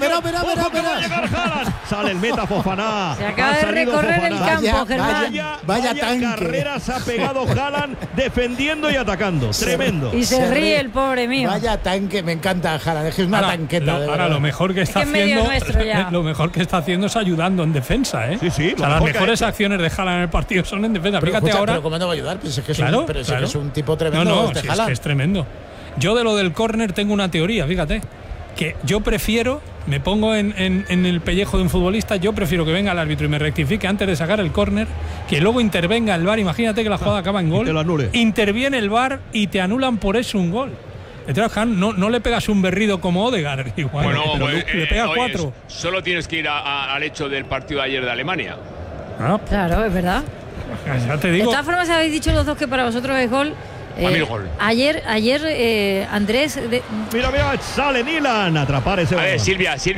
Sale el meta Fofana. Se acaba de recorrer el campo, Germán. Vaya tanque. carreras ha pegado Haaland defendiendo y atacando. Tremendo. Y se ríe el pobre mío. Vaya tanque, me encanta Haaland, es que es una tanqueta. Ahora lo mejor que está haciendo, lo mejor que está haciendo es ayudando en defensa, ¿eh? Sí. O sea, las mejores acciones de Haaland en el partido son en defensa. Pero, fíjate ahora. Pero ¿cómo no va a ayudar? Pues es que claro, es un tipo tremendo. No, es que es tremendo. Yo de lo del córner tengo una teoría, fíjate. Que yo prefiero, me pongo en el pellejo de un futbolista, yo prefiero que venga el árbitro y me rectifique antes de sacar el córner, que luego intervenga el VAR. Imagínate que la jugada acaba en gol. Te lo anule. Interviene el VAR y te anulan por eso un gol. Entonces, no le pegas un berrido como Odegaard, igual, bueno, le pegas 4. Solo tienes que ir al hecho del partido de ayer de Alemania. Claro, es verdad. Ya te digo. De todas formas, habéis dicho los dos que para vosotros es gol. Gol. Ayer Andrés. Mira, sale Nilan a atrapar ese balón. A ver, Silvia, si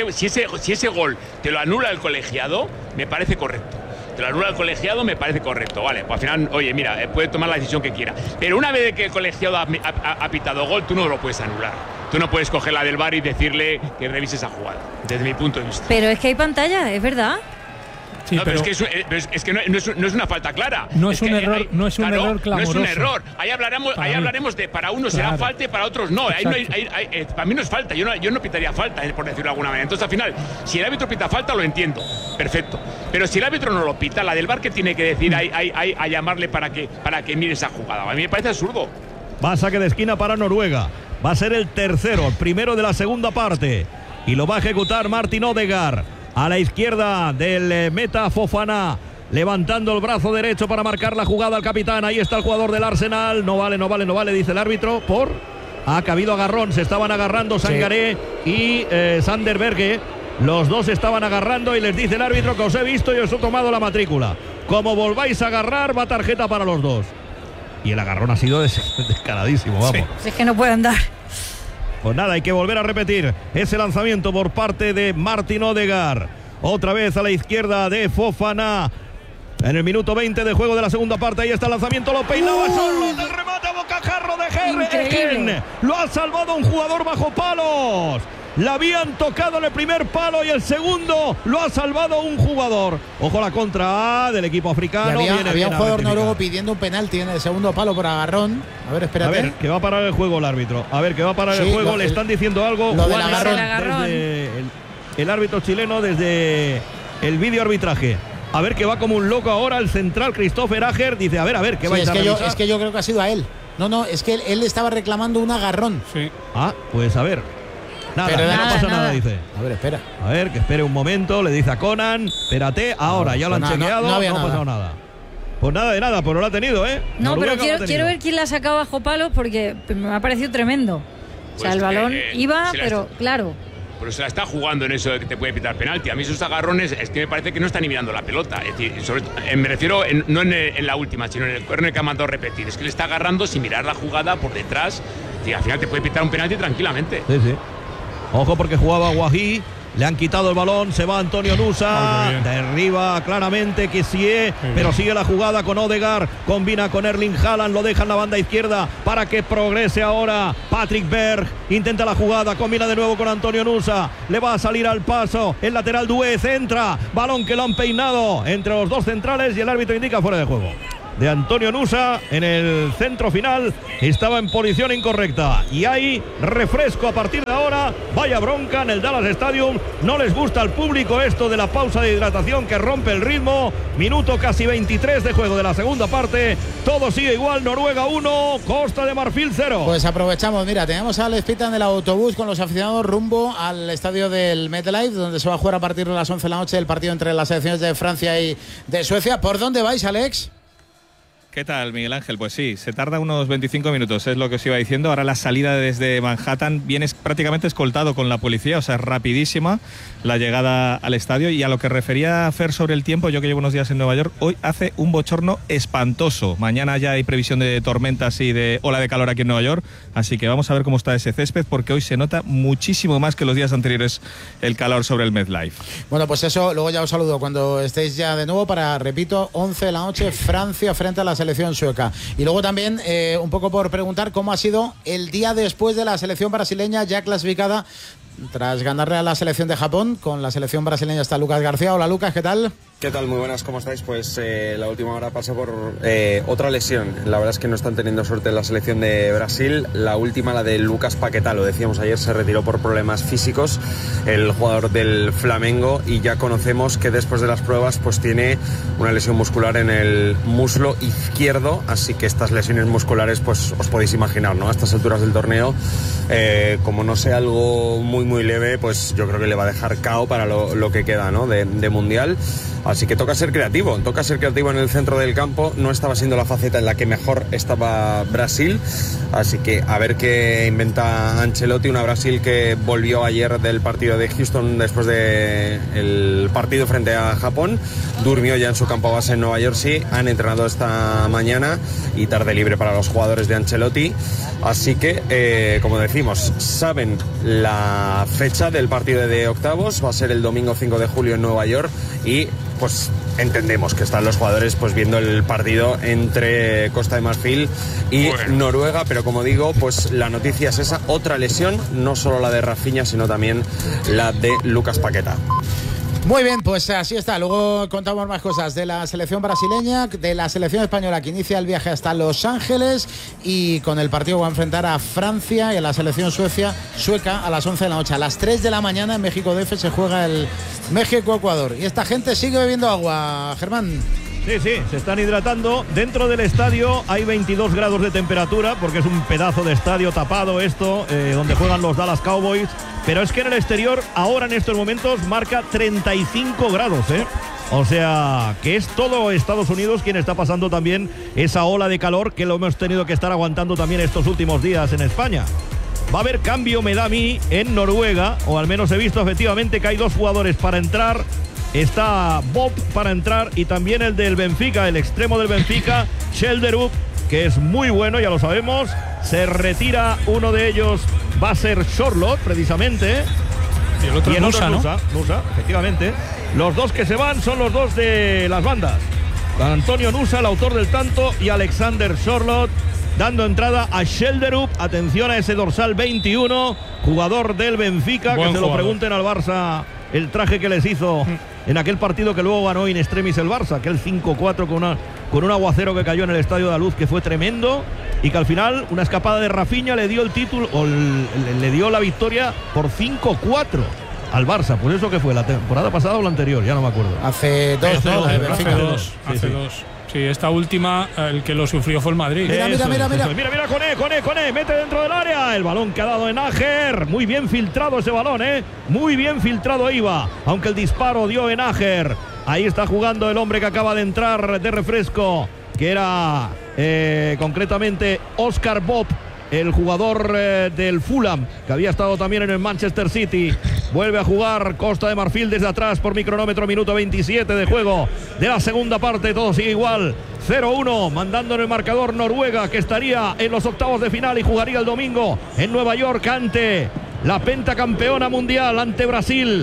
ese gol te lo anula el colegiado, me parece correcto. Te lo anula el colegiado, me parece correcto. Vale, pues al final, oye, mira, puede tomar la decisión que quiera. Pero una vez que el colegiado ha pitado gol, tú no lo puedes anular. Tú no puedes coger la del VAR y decirle que revise esa jugada, desde mi punto de vista. Pero es que hay pantalla, es verdad. Sí, pero es que no es una falta clara. No es un error, no es un error clamoroso. No es un error. Ahí hablaremos de para unos será falta y para otros no. Para mí no es falta. Yo no pitaría falta, por decirlo de alguna manera. Entonces, al final, si el árbitro pita falta, lo entiendo. Perfecto. Pero si el árbitro no lo pita, la del VAR, que tiene que decir a llamarle para que mire esa jugada. A mí me parece absurdo. Va a saque de esquina para Noruega. Va a ser el tercero, el primero de la segunda parte. Y lo va a ejecutar Martin Odegaard. A la izquierda del meta Fofana, levantando el brazo derecho para marcar la jugada al capitán. Ahí está el jugador del Arsenal. No vale, dice el árbitro. Ha cabido agarrón, se estaban agarrando Sangaré y Sander Berge. Los dos estaban agarrando y les dice el árbitro que os he visto y os he tomado la matrícula. Como volváis a agarrar, va tarjeta para los dos. Y el agarrón ha sido descaradísimo, vamos. Sí. Es que no puede andar. Pues nada, hay que volver a repetir ese lanzamiento por parte de Martin Odegaard. Otra vez a la izquierda de Fofana. En el minuto 20 de juego de la segunda parte, ahí está el lanzamiento, lo peinaba solo, el remate a bocajarro de Egen. Lo ha salvado un jugador bajo palos. La habían tocado en el primer palo y el segundo lo ha salvado un jugador. Ojo a la contra del equipo africano. Había un jugador noruego pidiendo un penalti en el segundo palo por agarrón. A ver, espérate. A ver, que va a parar el juego el árbitro. el juego. Le están diciendo algo. Lo del agarrón. Desde el árbitro chileno, desde el vídeo arbitraje. A ver, que va como un loco ahora el central Christopher Ager. Dice, a ver, ¿qué vais a revisar? Es que yo creo que ha sido a él. No, es que él estaba reclamando un agarrón. Sí. Pues a ver. Nada, no pasa nada, dice. A ver, espera. A ver, que espere un momento, le dice a Conan. Espérate, ahora, ya lo han chequeado, no ha pasado nada. Pues nada de nada, pero lo ha tenido, ¿eh? No, pero quiero ver quién la ha sacado bajo palos porque me ha parecido tremendo. O sea, el balón iba, pero claro. Pero se la está jugando en eso de que te puede pitar penalti. A mí esos agarrones es que me parece que no están ni mirando la pelota. Es decir, me refiero no en la última, sino en el córner que ha mandado repetir. Es que le está agarrando sin mirar la jugada por detrás. Y al final te puede pitar un penalti tranquilamente. Sí. Ojo porque jugaba Guají Le han quitado el balón, se va Antonio Nusa, derriba claramente Kessie, pero sigue la jugada con Odegaard, combina con Erling Haaland, lo deja en la banda izquierda para que progrese ahora Patrick Berg, intenta la jugada, combina de nuevo con Antonio Nusa, le va a salir al paso el lateral Doué, centra, balón que lo han peinado entre los dos centrales y el árbitro indica fuera de juego de Antonio Nusa en el centro final. Estaba en posición incorrecta y hay refresco a partir de ahora. Vaya bronca en el Dallas Stadium. No les gusta al público esto de la pausa de hidratación que rompe el ritmo. Minuto casi 23 de juego de la segunda parte. Todo sigue igual. Noruega 1, Costa de Marfil 0. Pues aprovechamos, mira, tenemos a Alex Pita en el autobús con los aficionados rumbo al estadio del MetLife, donde se va a jugar a partir de las 11 de la noche el partido entre las selecciones de Francia y de Suecia. ¿Por dónde vais, Alex? ¿Qué tal, Miguel Ángel? Pues sí, se tarda unos 25 minutos, es lo que os iba diciendo. Ahora la salida desde Manhattan viene prácticamente escoltado con la policía, o sea, es rapidísima la llegada al estadio. Y a lo que refería Fer sobre el tiempo, yo que llevo unos días en Nueva York, hoy hace un bochorno espantoso. Mañana ya hay previsión de tormentas y de ola de calor aquí en Nueva York, así que vamos a ver cómo está ese césped, porque hoy se nota muchísimo más que los días anteriores el calor sobre el MetLife. Bueno, pues eso, luego ya os saludo cuando estéis ya de nuevo para, repito, 11 de la noche, Francia frente a la selección sueca. Y luego también un poco por preguntar cómo ha sido el día después de la selección brasileña ya clasificada tras ganarle a la selección de Japón. Con la selección brasileña está Lucas García. Hola Lucas, ¿qué tal? ¿Qué tal? Muy buenas, ¿cómo estáis? Pues la última hora pasa por otra lesión. La verdad es que no están teniendo suerte en la selección de Brasil. La última, la de Lucas Paquetá, lo decíamos ayer, se retiró por problemas físicos, el jugador del Flamengo, y ya conocemos que después de las pruebas pues tiene una lesión muscular en el muslo izquierdo, así que estas lesiones musculares pues os podéis imaginar, ¿no? A estas alturas del torneo, como no sea algo muy leve, pues yo creo que le va a dejar KO para lo que queda, ¿no? de Mundial. Así que toca ser creativo en el centro del campo. No estaba siendo la faceta en la que mejor estaba Brasil, así que a ver qué inventa Ancelotti. Una Brasil que volvió ayer del partido de Houston después del partido frente a Japón, durmió ya en su campo base en Nueva Jersey, han entrenado esta mañana y tarde libre para los jugadores de Ancelotti, así que como decimos, saben la fecha del partido de octavos, va a ser el domingo 5 de julio en Nueva York, y pues entendemos que están los jugadores pues viendo el partido entre Costa de Marfil y Noruega, pero como digo, pues la noticia es esa, otra lesión, no solo la de Rafinha, sino también la de Lucas Paquetá. Muy bien, pues así está. Luego contamos más cosas de la selección brasileña, de la selección española que inicia el viaje hasta Los Ángeles, y con el partido va a enfrentar a Francia y a la selección sueca a las 11 de la noche. A las 3 de la mañana en México DF se juega el México-Ecuador. Y esta gente sigue bebiendo agua, Germán. Sí, se están hidratando. Dentro del estadio hay 22 grados de temperatura, porque es un pedazo de estadio tapado esto, donde juegan los Dallas Cowboys. Pero es que en el exterior, ahora en estos momentos, marca 35 grados, ¿eh? O sea, que es todo Estados Unidos quien está pasando también esa ola de calor que lo hemos tenido que estar aguantando también estos últimos días en España. Va a haber cambio, me da a mí, en Noruega, o al menos he visto efectivamente que hay dos jugadores para entrar. Está Bob para entrar y también el del Benfica, el extremo del Benfica, Schelderup, que es muy bueno, ya lo sabemos. Se retira uno de ellos, va a ser Sorloth, precisamente. Y el otro es Nusa, ¿no? Nusa, efectivamente. Los dos que se van son los dos de las bandas. Antonio Nusa, el autor del tanto, y Alexander Sorloth, dando entrada a Schelderup. Atención a ese dorsal 21, jugador del Benfica. Buen que se jugador. Lo pregunten al Barça el traje que les hizo en aquel partido que luego ganó in extremis el Barça, aquel 5-4 con un aguacero que cayó en el Estadio de la Luz, que fue tremendo, y que al final una escapada de Rafinha le dio el título, o le dio la victoria por 5-4 al Barça. Por eso que fue la temporada pasada o la anterior, ya no me acuerdo. Hace dos. Hace dos. Sí, esta última, el que lo sufrió fue el Madrid. Mira, Koné, mete dentro del área. El balón que ha dado Enager. Muy bien filtrado ese balón, muy bien filtrado iba. Aunque el disparo dio Enager. Ahí está jugando el hombre que acaba de entrar de refresco, que era concretamente Oscar Bob, el jugador del Fulham, que había estado también en el Manchester City. Vuelve a jugar Costa de Marfil desde atrás por micronómetro, minuto 27 de juego de la segunda parte. Todo sigue igual, 0-1, mandando en el marcador Noruega, que estaría en los octavos de final y jugaría el domingo en Nueva York ante la pentacampeona mundial, ante Brasil.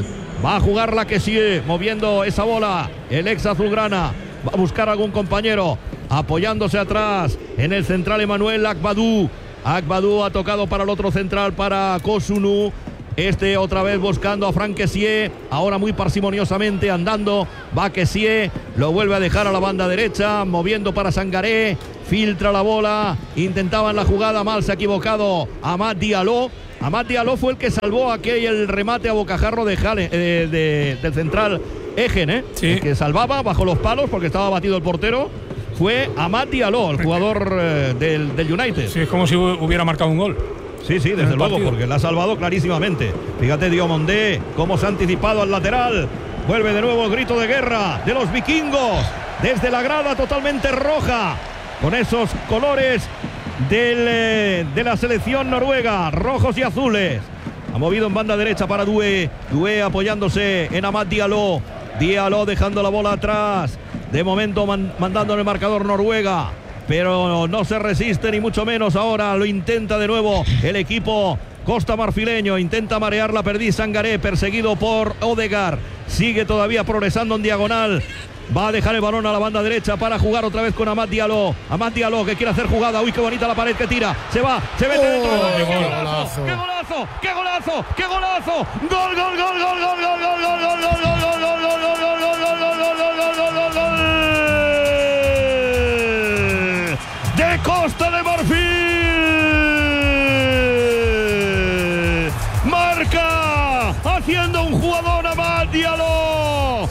Va a jugar la que sigue, moviendo esa bola. El ex azulgrana va a buscar a algún compañero, apoyándose atrás en el central Emmanuel Agbadou. Agbadou ha tocado para el otro central, para Kosunu. Este otra vez buscando a Franck Kessié, ahora muy parsimoniosamente andando, va Kessié, lo vuelve a dejar a la banda derecha, moviendo para Sangaré, filtra la bola, intentaban la jugada, mal se ha equivocado Amad Diallo. Amad Diallo fue el que salvó aquel remate a bocajarro de del central Egen, sí. El que salvaba bajo los palos porque estaba batido el portero. Fue Amad Diallo, el jugador del United. Sí, es como si hubiera marcado un gol. Sí, desde luego, porque la ha salvado clarísimamente. Fíjate Diomondé, cómo se ha anticipado al lateral. Vuelve de nuevo el grito de guerra de los vikingos. Desde la grada totalmente roja, con esos colores de la selección noruega, rojos y azules. Ha movido en banda derecha para Due. Due apoyándose en Amad Diallo. Diallo dejando la bola atrás. De momento mandando en el marcador Noruega. Pero no se resiste ni mucho menos. Ahora lo intenta de nuevo el equipo costa marfileño. Intenta marear la perdiz Sangaré, perseguido por Odegaard. Sigue todavía progresando en diagonal. Va a dejar el balón a la banda derecha para jugar otra vez con Amad Diallo. Amad Diallo que quiere hacer jugada. Uy, qué bonita la pared que tira. Se va, se mete dentro. ¡Qué golazo! ¡Qué golazo! ¡Qué golazo! ¡Qué golazo! ¡Gol, gol, gol, gol, gol, gol, gol, gol, gol, gol, gol, gol, gol, gol, de Costa de Marfil! Marca haciendo un jugador Amad Diallo.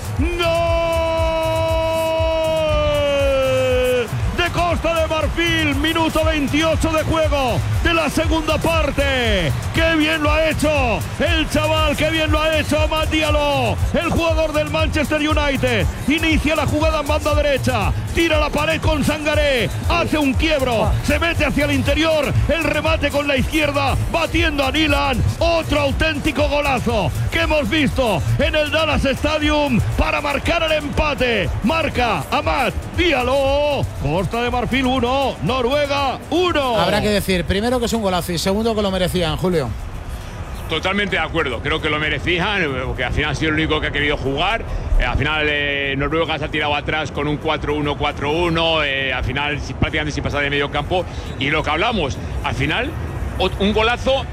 ¡Gol! De Costa de Marfil, minuto 28 de juego de la segunda parte. ¡Qué bien lo ha hecho el chaval! ¡Qué bien lo ha hecho Amad Diallo! El jugador del Manchester United. Inicia la jugada en banda derecha. Tira la pared con Sangaré. Hace un quiebro. Se mete hacia el interior. El remate con la izquierda. Batiendo a Nilan. Otro auténtico golazo que hemos visto en el Dallas Stadium para marcar el empate. Marca Amad Diallo. Costa de Marfil 1. Noruega 1. Habrá que decir, primero que es un golazo y segundo que lo merecían, Julio. Totalmente de acuerdo, creo que lo merecían, porque al final ha sido el único que ha querido jugar. Al final Noruega se ha tirado atrás con un 4-1, 4-1, al final prácticamente sin pasar de medio campo. Y lo que hablamos, al final un golazo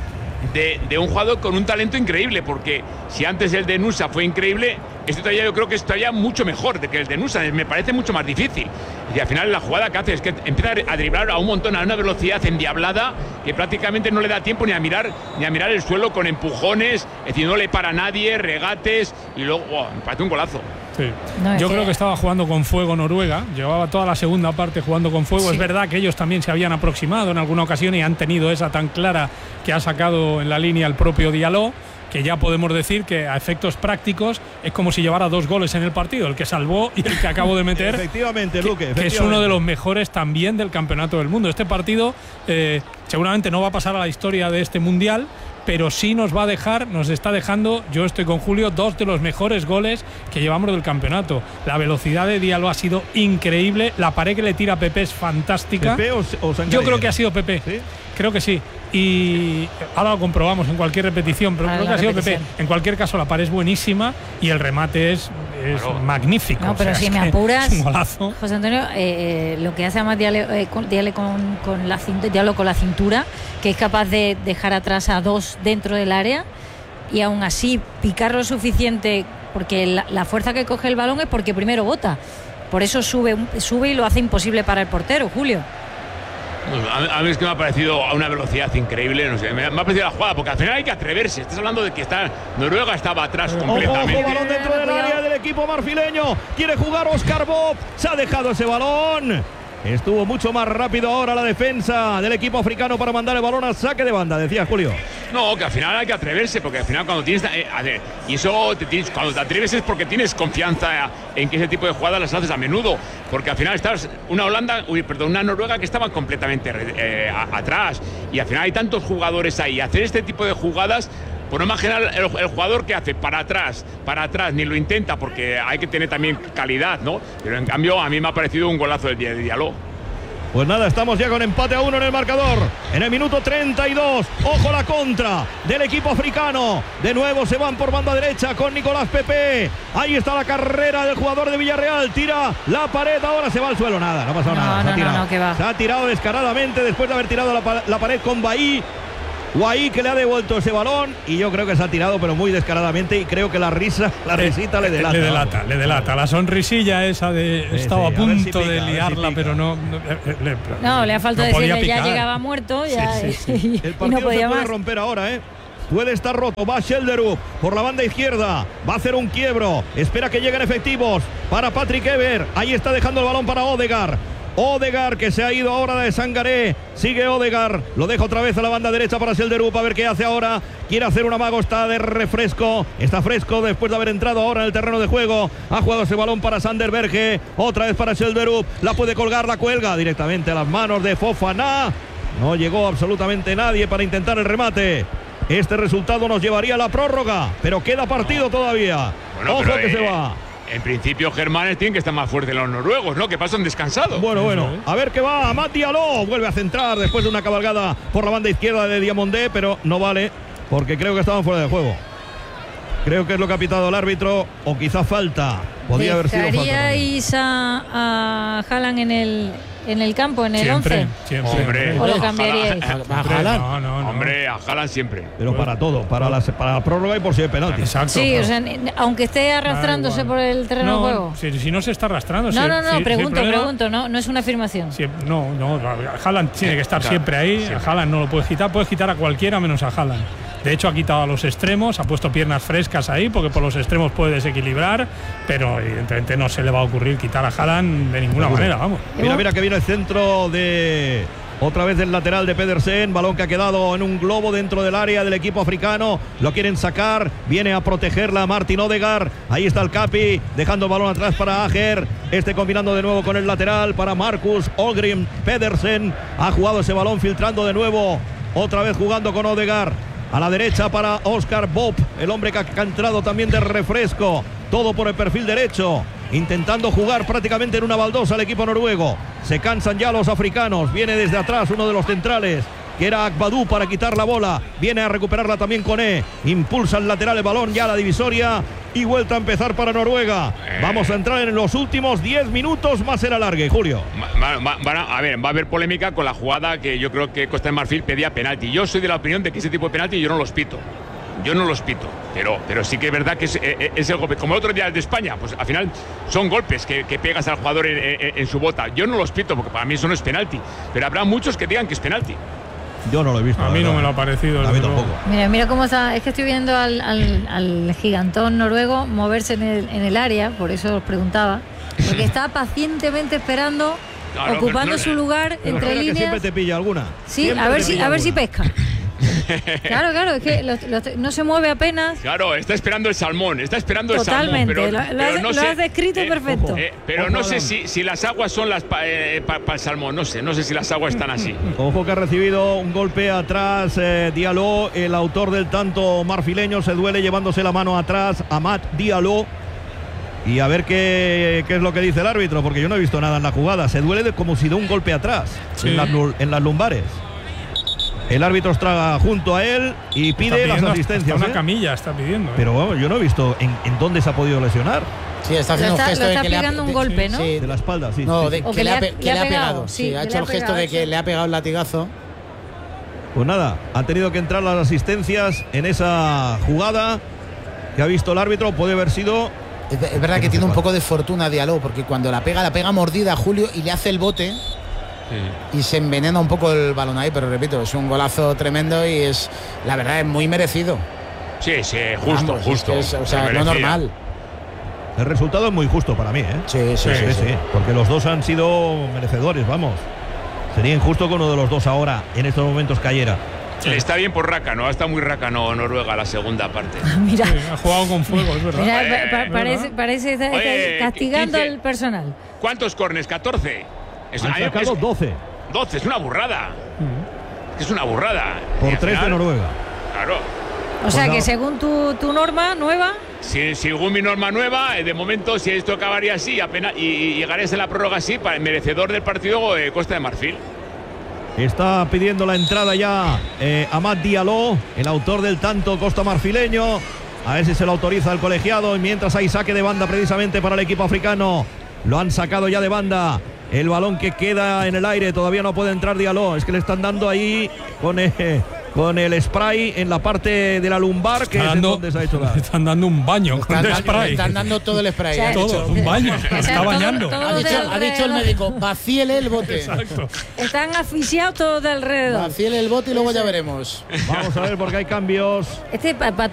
de un jugador con un talento increíble, porque si antes el de Nusa fue increíble, este todavía yo creo que es todavía mucho mejor de que el de Nusa, me parece mucho más difícil. Y al final la jugada que hace es que empieza a driblar a un montón a una velocidad endiablada que prácticamente no le da tiempo ni a mirar el suelo, con empujones, es decir, no le para a nadie, regates, y luego me parece un golazo. Sí. Yo creo que estaba jugando con fuego Noruega, llevaba toda la segunda parte jugando con fuego. Sí. Es verdad que ellos también se habían aproximado en alguna ocasión y han tenido esa tan clara que ha sacado en la línea el propio Diallo, que ya podemos decir que a efectos prácticos es como si llevara 2 goles en el partido, el que salvó y el que acabo de meter. Efectivamente, Luque. Que es uno de los mejores también del campeonato del mundo. Este partido seguramente no va a pasar a la historia de este mundial, pero sí nos está dejando, yo estoy con Julio, 2 de los mejores goles que llevamos del campeonato. La velocidad de Diallo ha sido increíble, la pared que le tira Pepe es fantástica. ¿Pepe o Sangaré? Yo creo que ha sido Pepe. ¿Sí? Creo que sí. Y ahora lo comprobamos en cualquier repetición, pero creo que ha sido Pepe. En cualquier caso, la pared es buenísima y el remate es magnífico. No, pero si me apuras, es un golazo. José Antonio, lo que hace además Diallo con la cintura, que es capaz de dejar atrás a 2 dentro del área y aún así picar lo suficiente, porque la fuerza que coge el balón es porque primero bota. Por eso sube y lo hace imposible para el portero, Julio. A mí es que me ha parecido a una velocidad increíble, no sé, me ha parecido la jugada, porque al final hay que atreverse. Estás hablando de que Noruega estaba atrás completamente. Ojo, balón dentro del área del equipo marfileño. Quiere jugar Oscar Bob. Se ha dejado ese balón. Estuvo mucho más rápido ahora la defensa del equipo africano para mandar el balón al saque de banda, decía Julio. No, que al final hay que atreverse, porque al final cuando tienes y eso cuando te atreves es porque tienes confianza en que ese tipo de jugadas las haces a menudo, porque al final estás una Noruega que estaba completamente atrás, y al final hay tantos jugadores ahí. Hacer este tipo de jugadas, por no imaginar el jugador que hace para atrás, ni lo intenta, porque hay que tener también calidad, ¿no? Pero en cambio a mí me ha parecido un golazo del día de Diallo. Pues nada, estamos ya con empate a 1 en el marcador. En el minuto 32. Ojo la contra del equipo africano. De nuevo se van por banda derecha con Nicolás Pepe. Ahí está la carrera del jugador de Villarreal. Tira la pared, ahora se va al suelo. Nada, no ha pasado nada. Que va. Se ha tirado descaradamente después de haber tirado la pared con Bahí. Guaí que le ha devuelto ese balón y yo creo que se ha tirado pero muy descaradamente y creo que la risita le delata. Le delata. La sonrisilla esa de estaba a punto de liarla, pero no le ha faltado decirle ya llegaba muerto ya y el partido no podía se puede más romper ahora, Puede estar roto, va Schelderup por la banda izquierda, va a hacer un quiebro, espera que lleguen efectivos para Patrick Ever, ahí está dejando el balón para Odegaard que se ha ido ahora de Sangaré. Sigue Odegaard, lo deja otra vez a la banda derecha para Schelderup, a ver qué hace ahora. Quiere hacer un amago, está de refresco. Está fresco después de haber entrado ahora en el terreno de juego. Ha jugado ese balón para Sander Berge. Otra vez para Schelderup. La puede colgar, la cuelga directamente a las manos de Fofana. No llegó absolutamente nadie para intentar el remate. Este resultado nos llevaría a la prórroga, pero queda partido todavía. Ojo que se va. En principio, Germanes tienen que estar más fuertes los noruegos, ¿no? Que pasan descansados. Bueno. A ver qué va. Amat Diallo vuelve a centrar después de una cabalgada por la banda izquierda de Diamondé, pero no vale porque creo que estaban fuera de juego. Creo que es lo que ha pitado el árbitro o quizás falta. Podría haber sido falta. ¿Dejaríais a Haaland en el campo, en el 11? Siempre. ¿O lo cambiaríais? ¿A Haaland? No. Hombre, a Haaland siempre. Pero para todo, para la prórroga y por si hay penalti. Exacto. Sí, o sea, aunque esté arrastrándose por el terreno de juego. Si no se está arrastrando. No, pregunto, no es una afirmación. No, Haaland tiene que estar siempre ahí. A Haaland no lo puedes quitar a cualquiera menos a Haaland. De hecho, ha quitado a los extremos, ha puesto piernas frescas ahí, porque por los extremos puede desequilibrar, pero evidentemente no se le va a ocurrir quitar a Haaland de ninguna manera, vamos. Mira que viene el centro de... Otra vez del lateral de Pedersen, balón que ha quedado en un globo dentro del área del equipo africano, lo quieren sacar, viene a protegerla Martin Odegaard, ahí está el Capi, dejando el balón atrás para Ager, combinando de nuevo con el lateral para Marcus Ogrim Pedersen, ha jugado ese balón filtrando de nuevo, otra vez jugando con Odegaard. A la derecha para Oscar Bob, el hombre que ha entrado también de refresco. Todo por el perfil derecho, intentando jugar prácticamente en una baldosa al equipo noruego. Se cansan ya los africanos. Viene desde atrás uno de los centrales, que era Akbadou, para quitar la bola. Viene a recuperarla también Koné. Impulsa el lateral el balón ya a la divisoria. Y vuelta a empezar para Noruega. Vamos a entrar en los últimos 10 minutos más el alargue, Julio. Va a haber polémica con la jugada que yo creo que Costa de Marfil pedía penalti. Yo soy de la opinión de que ese tipo de penalti yo no los pito. Pero sí que es verdad que es el golpe. Como el otro día el de España, pues al final son golpes que pegas al jugador en su bota. Yo no los pito porque para mí eso no es penalti. Pero habrá muchos que digan que es penalti. Yo no lo he visto. A mí no me lo ha parecido. A mí tampoco. Mira cómo está. Es que estoy viendo al gigantón noruego moverse en el área, por eso os preguntaba. Porque está pacientemente esperando, ocupando su lugar entre líneas. Que siempre te pilla alguna. Sí, a ver si pesca. Claro, es que no se mueve apenas. Claro, está esperando el salmón, Totalmente, pero lo has descrito perfecto. Pero no sé si las aguas son las para el salmón, no sé si las aguas están así. Ojo que ha recibido un golpe atrás Diallo, el autor del tanto marfileño, se duele llevándose la mano atrás, Amat Diallo. Y a ver qué es lo que dice el árbitro, porque yo no he visto nada en la jugada. Se duele como si de un golpe atrás, en las lumbares. El árbitro está junto a él y pide las asistencias. Una camilla está pidiendo. Pero bueno, yo no he visto en dónde se ha podido lesionar. Sí, está haciendo un gesto de que le ha un golpe, ¿no? Sí, de la espalda, sí. No, sí. Que le ha pegado. Sí, ha hecho el gesto de que le ha pegado el latigazo. Pues nada, han tenido que entrar las asistencias en esa jugada que ha visto el árbitro. Puede haber sido... Es verdad que tiene un poco de fortuna Diallo, porque cuando la pega mordida a Julio y le hace el bote... Sí. Y se envenena un poco el balón ahí, pero repito, es un golazo tremendo y es, la verdad, es muy merecido. Sí, justo. O sea, no normal. El resultado es muy justo para mí, ¿eh? Sí. Porque los dos han sido merecedores, vamos. Sería injusto que uno de los dos ahora, en estos momentos, cayera. Sí. Está bien por rácano, está muy rácano Noruega la segunda parte. Mira, ha jugado con fuego, es verdad. Mira, parece estar castigando al personal. ¿Cuántos córners? 14. Han sacado 12. 12, es una burrada. Es una burrada. Por 3 de Noruega. Claro. O sea que según tu norma nueva, Según mi norma nueva, de momento, si esto acabaría así apenas, y llegaría a la prórroga así, para el merecedor del partido Costa de Marfil. Está pidiendo la entrada ya Amad Diallo, el autor del tanto costamarfileño. A ver si se lo autoriza el colegiado. Y mientras hay saque de banda precisamente para el equipo africano. Lo han sacado ya de banda. El balón que queda en el aire. Todavía no puede entrar Diallo. Es que le están dando ahí con el spray en la parte de la lumbar, que es donde se ha hecho le están dando un baño con el spray. Le están dando todo el spray. O sea, todo, un baño. Está bañando. Ha dicho el médico, vacíele el bote. Exacto. Están asfixiados todos de alrededor. Vacíele el bote y luego ya veremos. Vamos a ver porque hay cambios.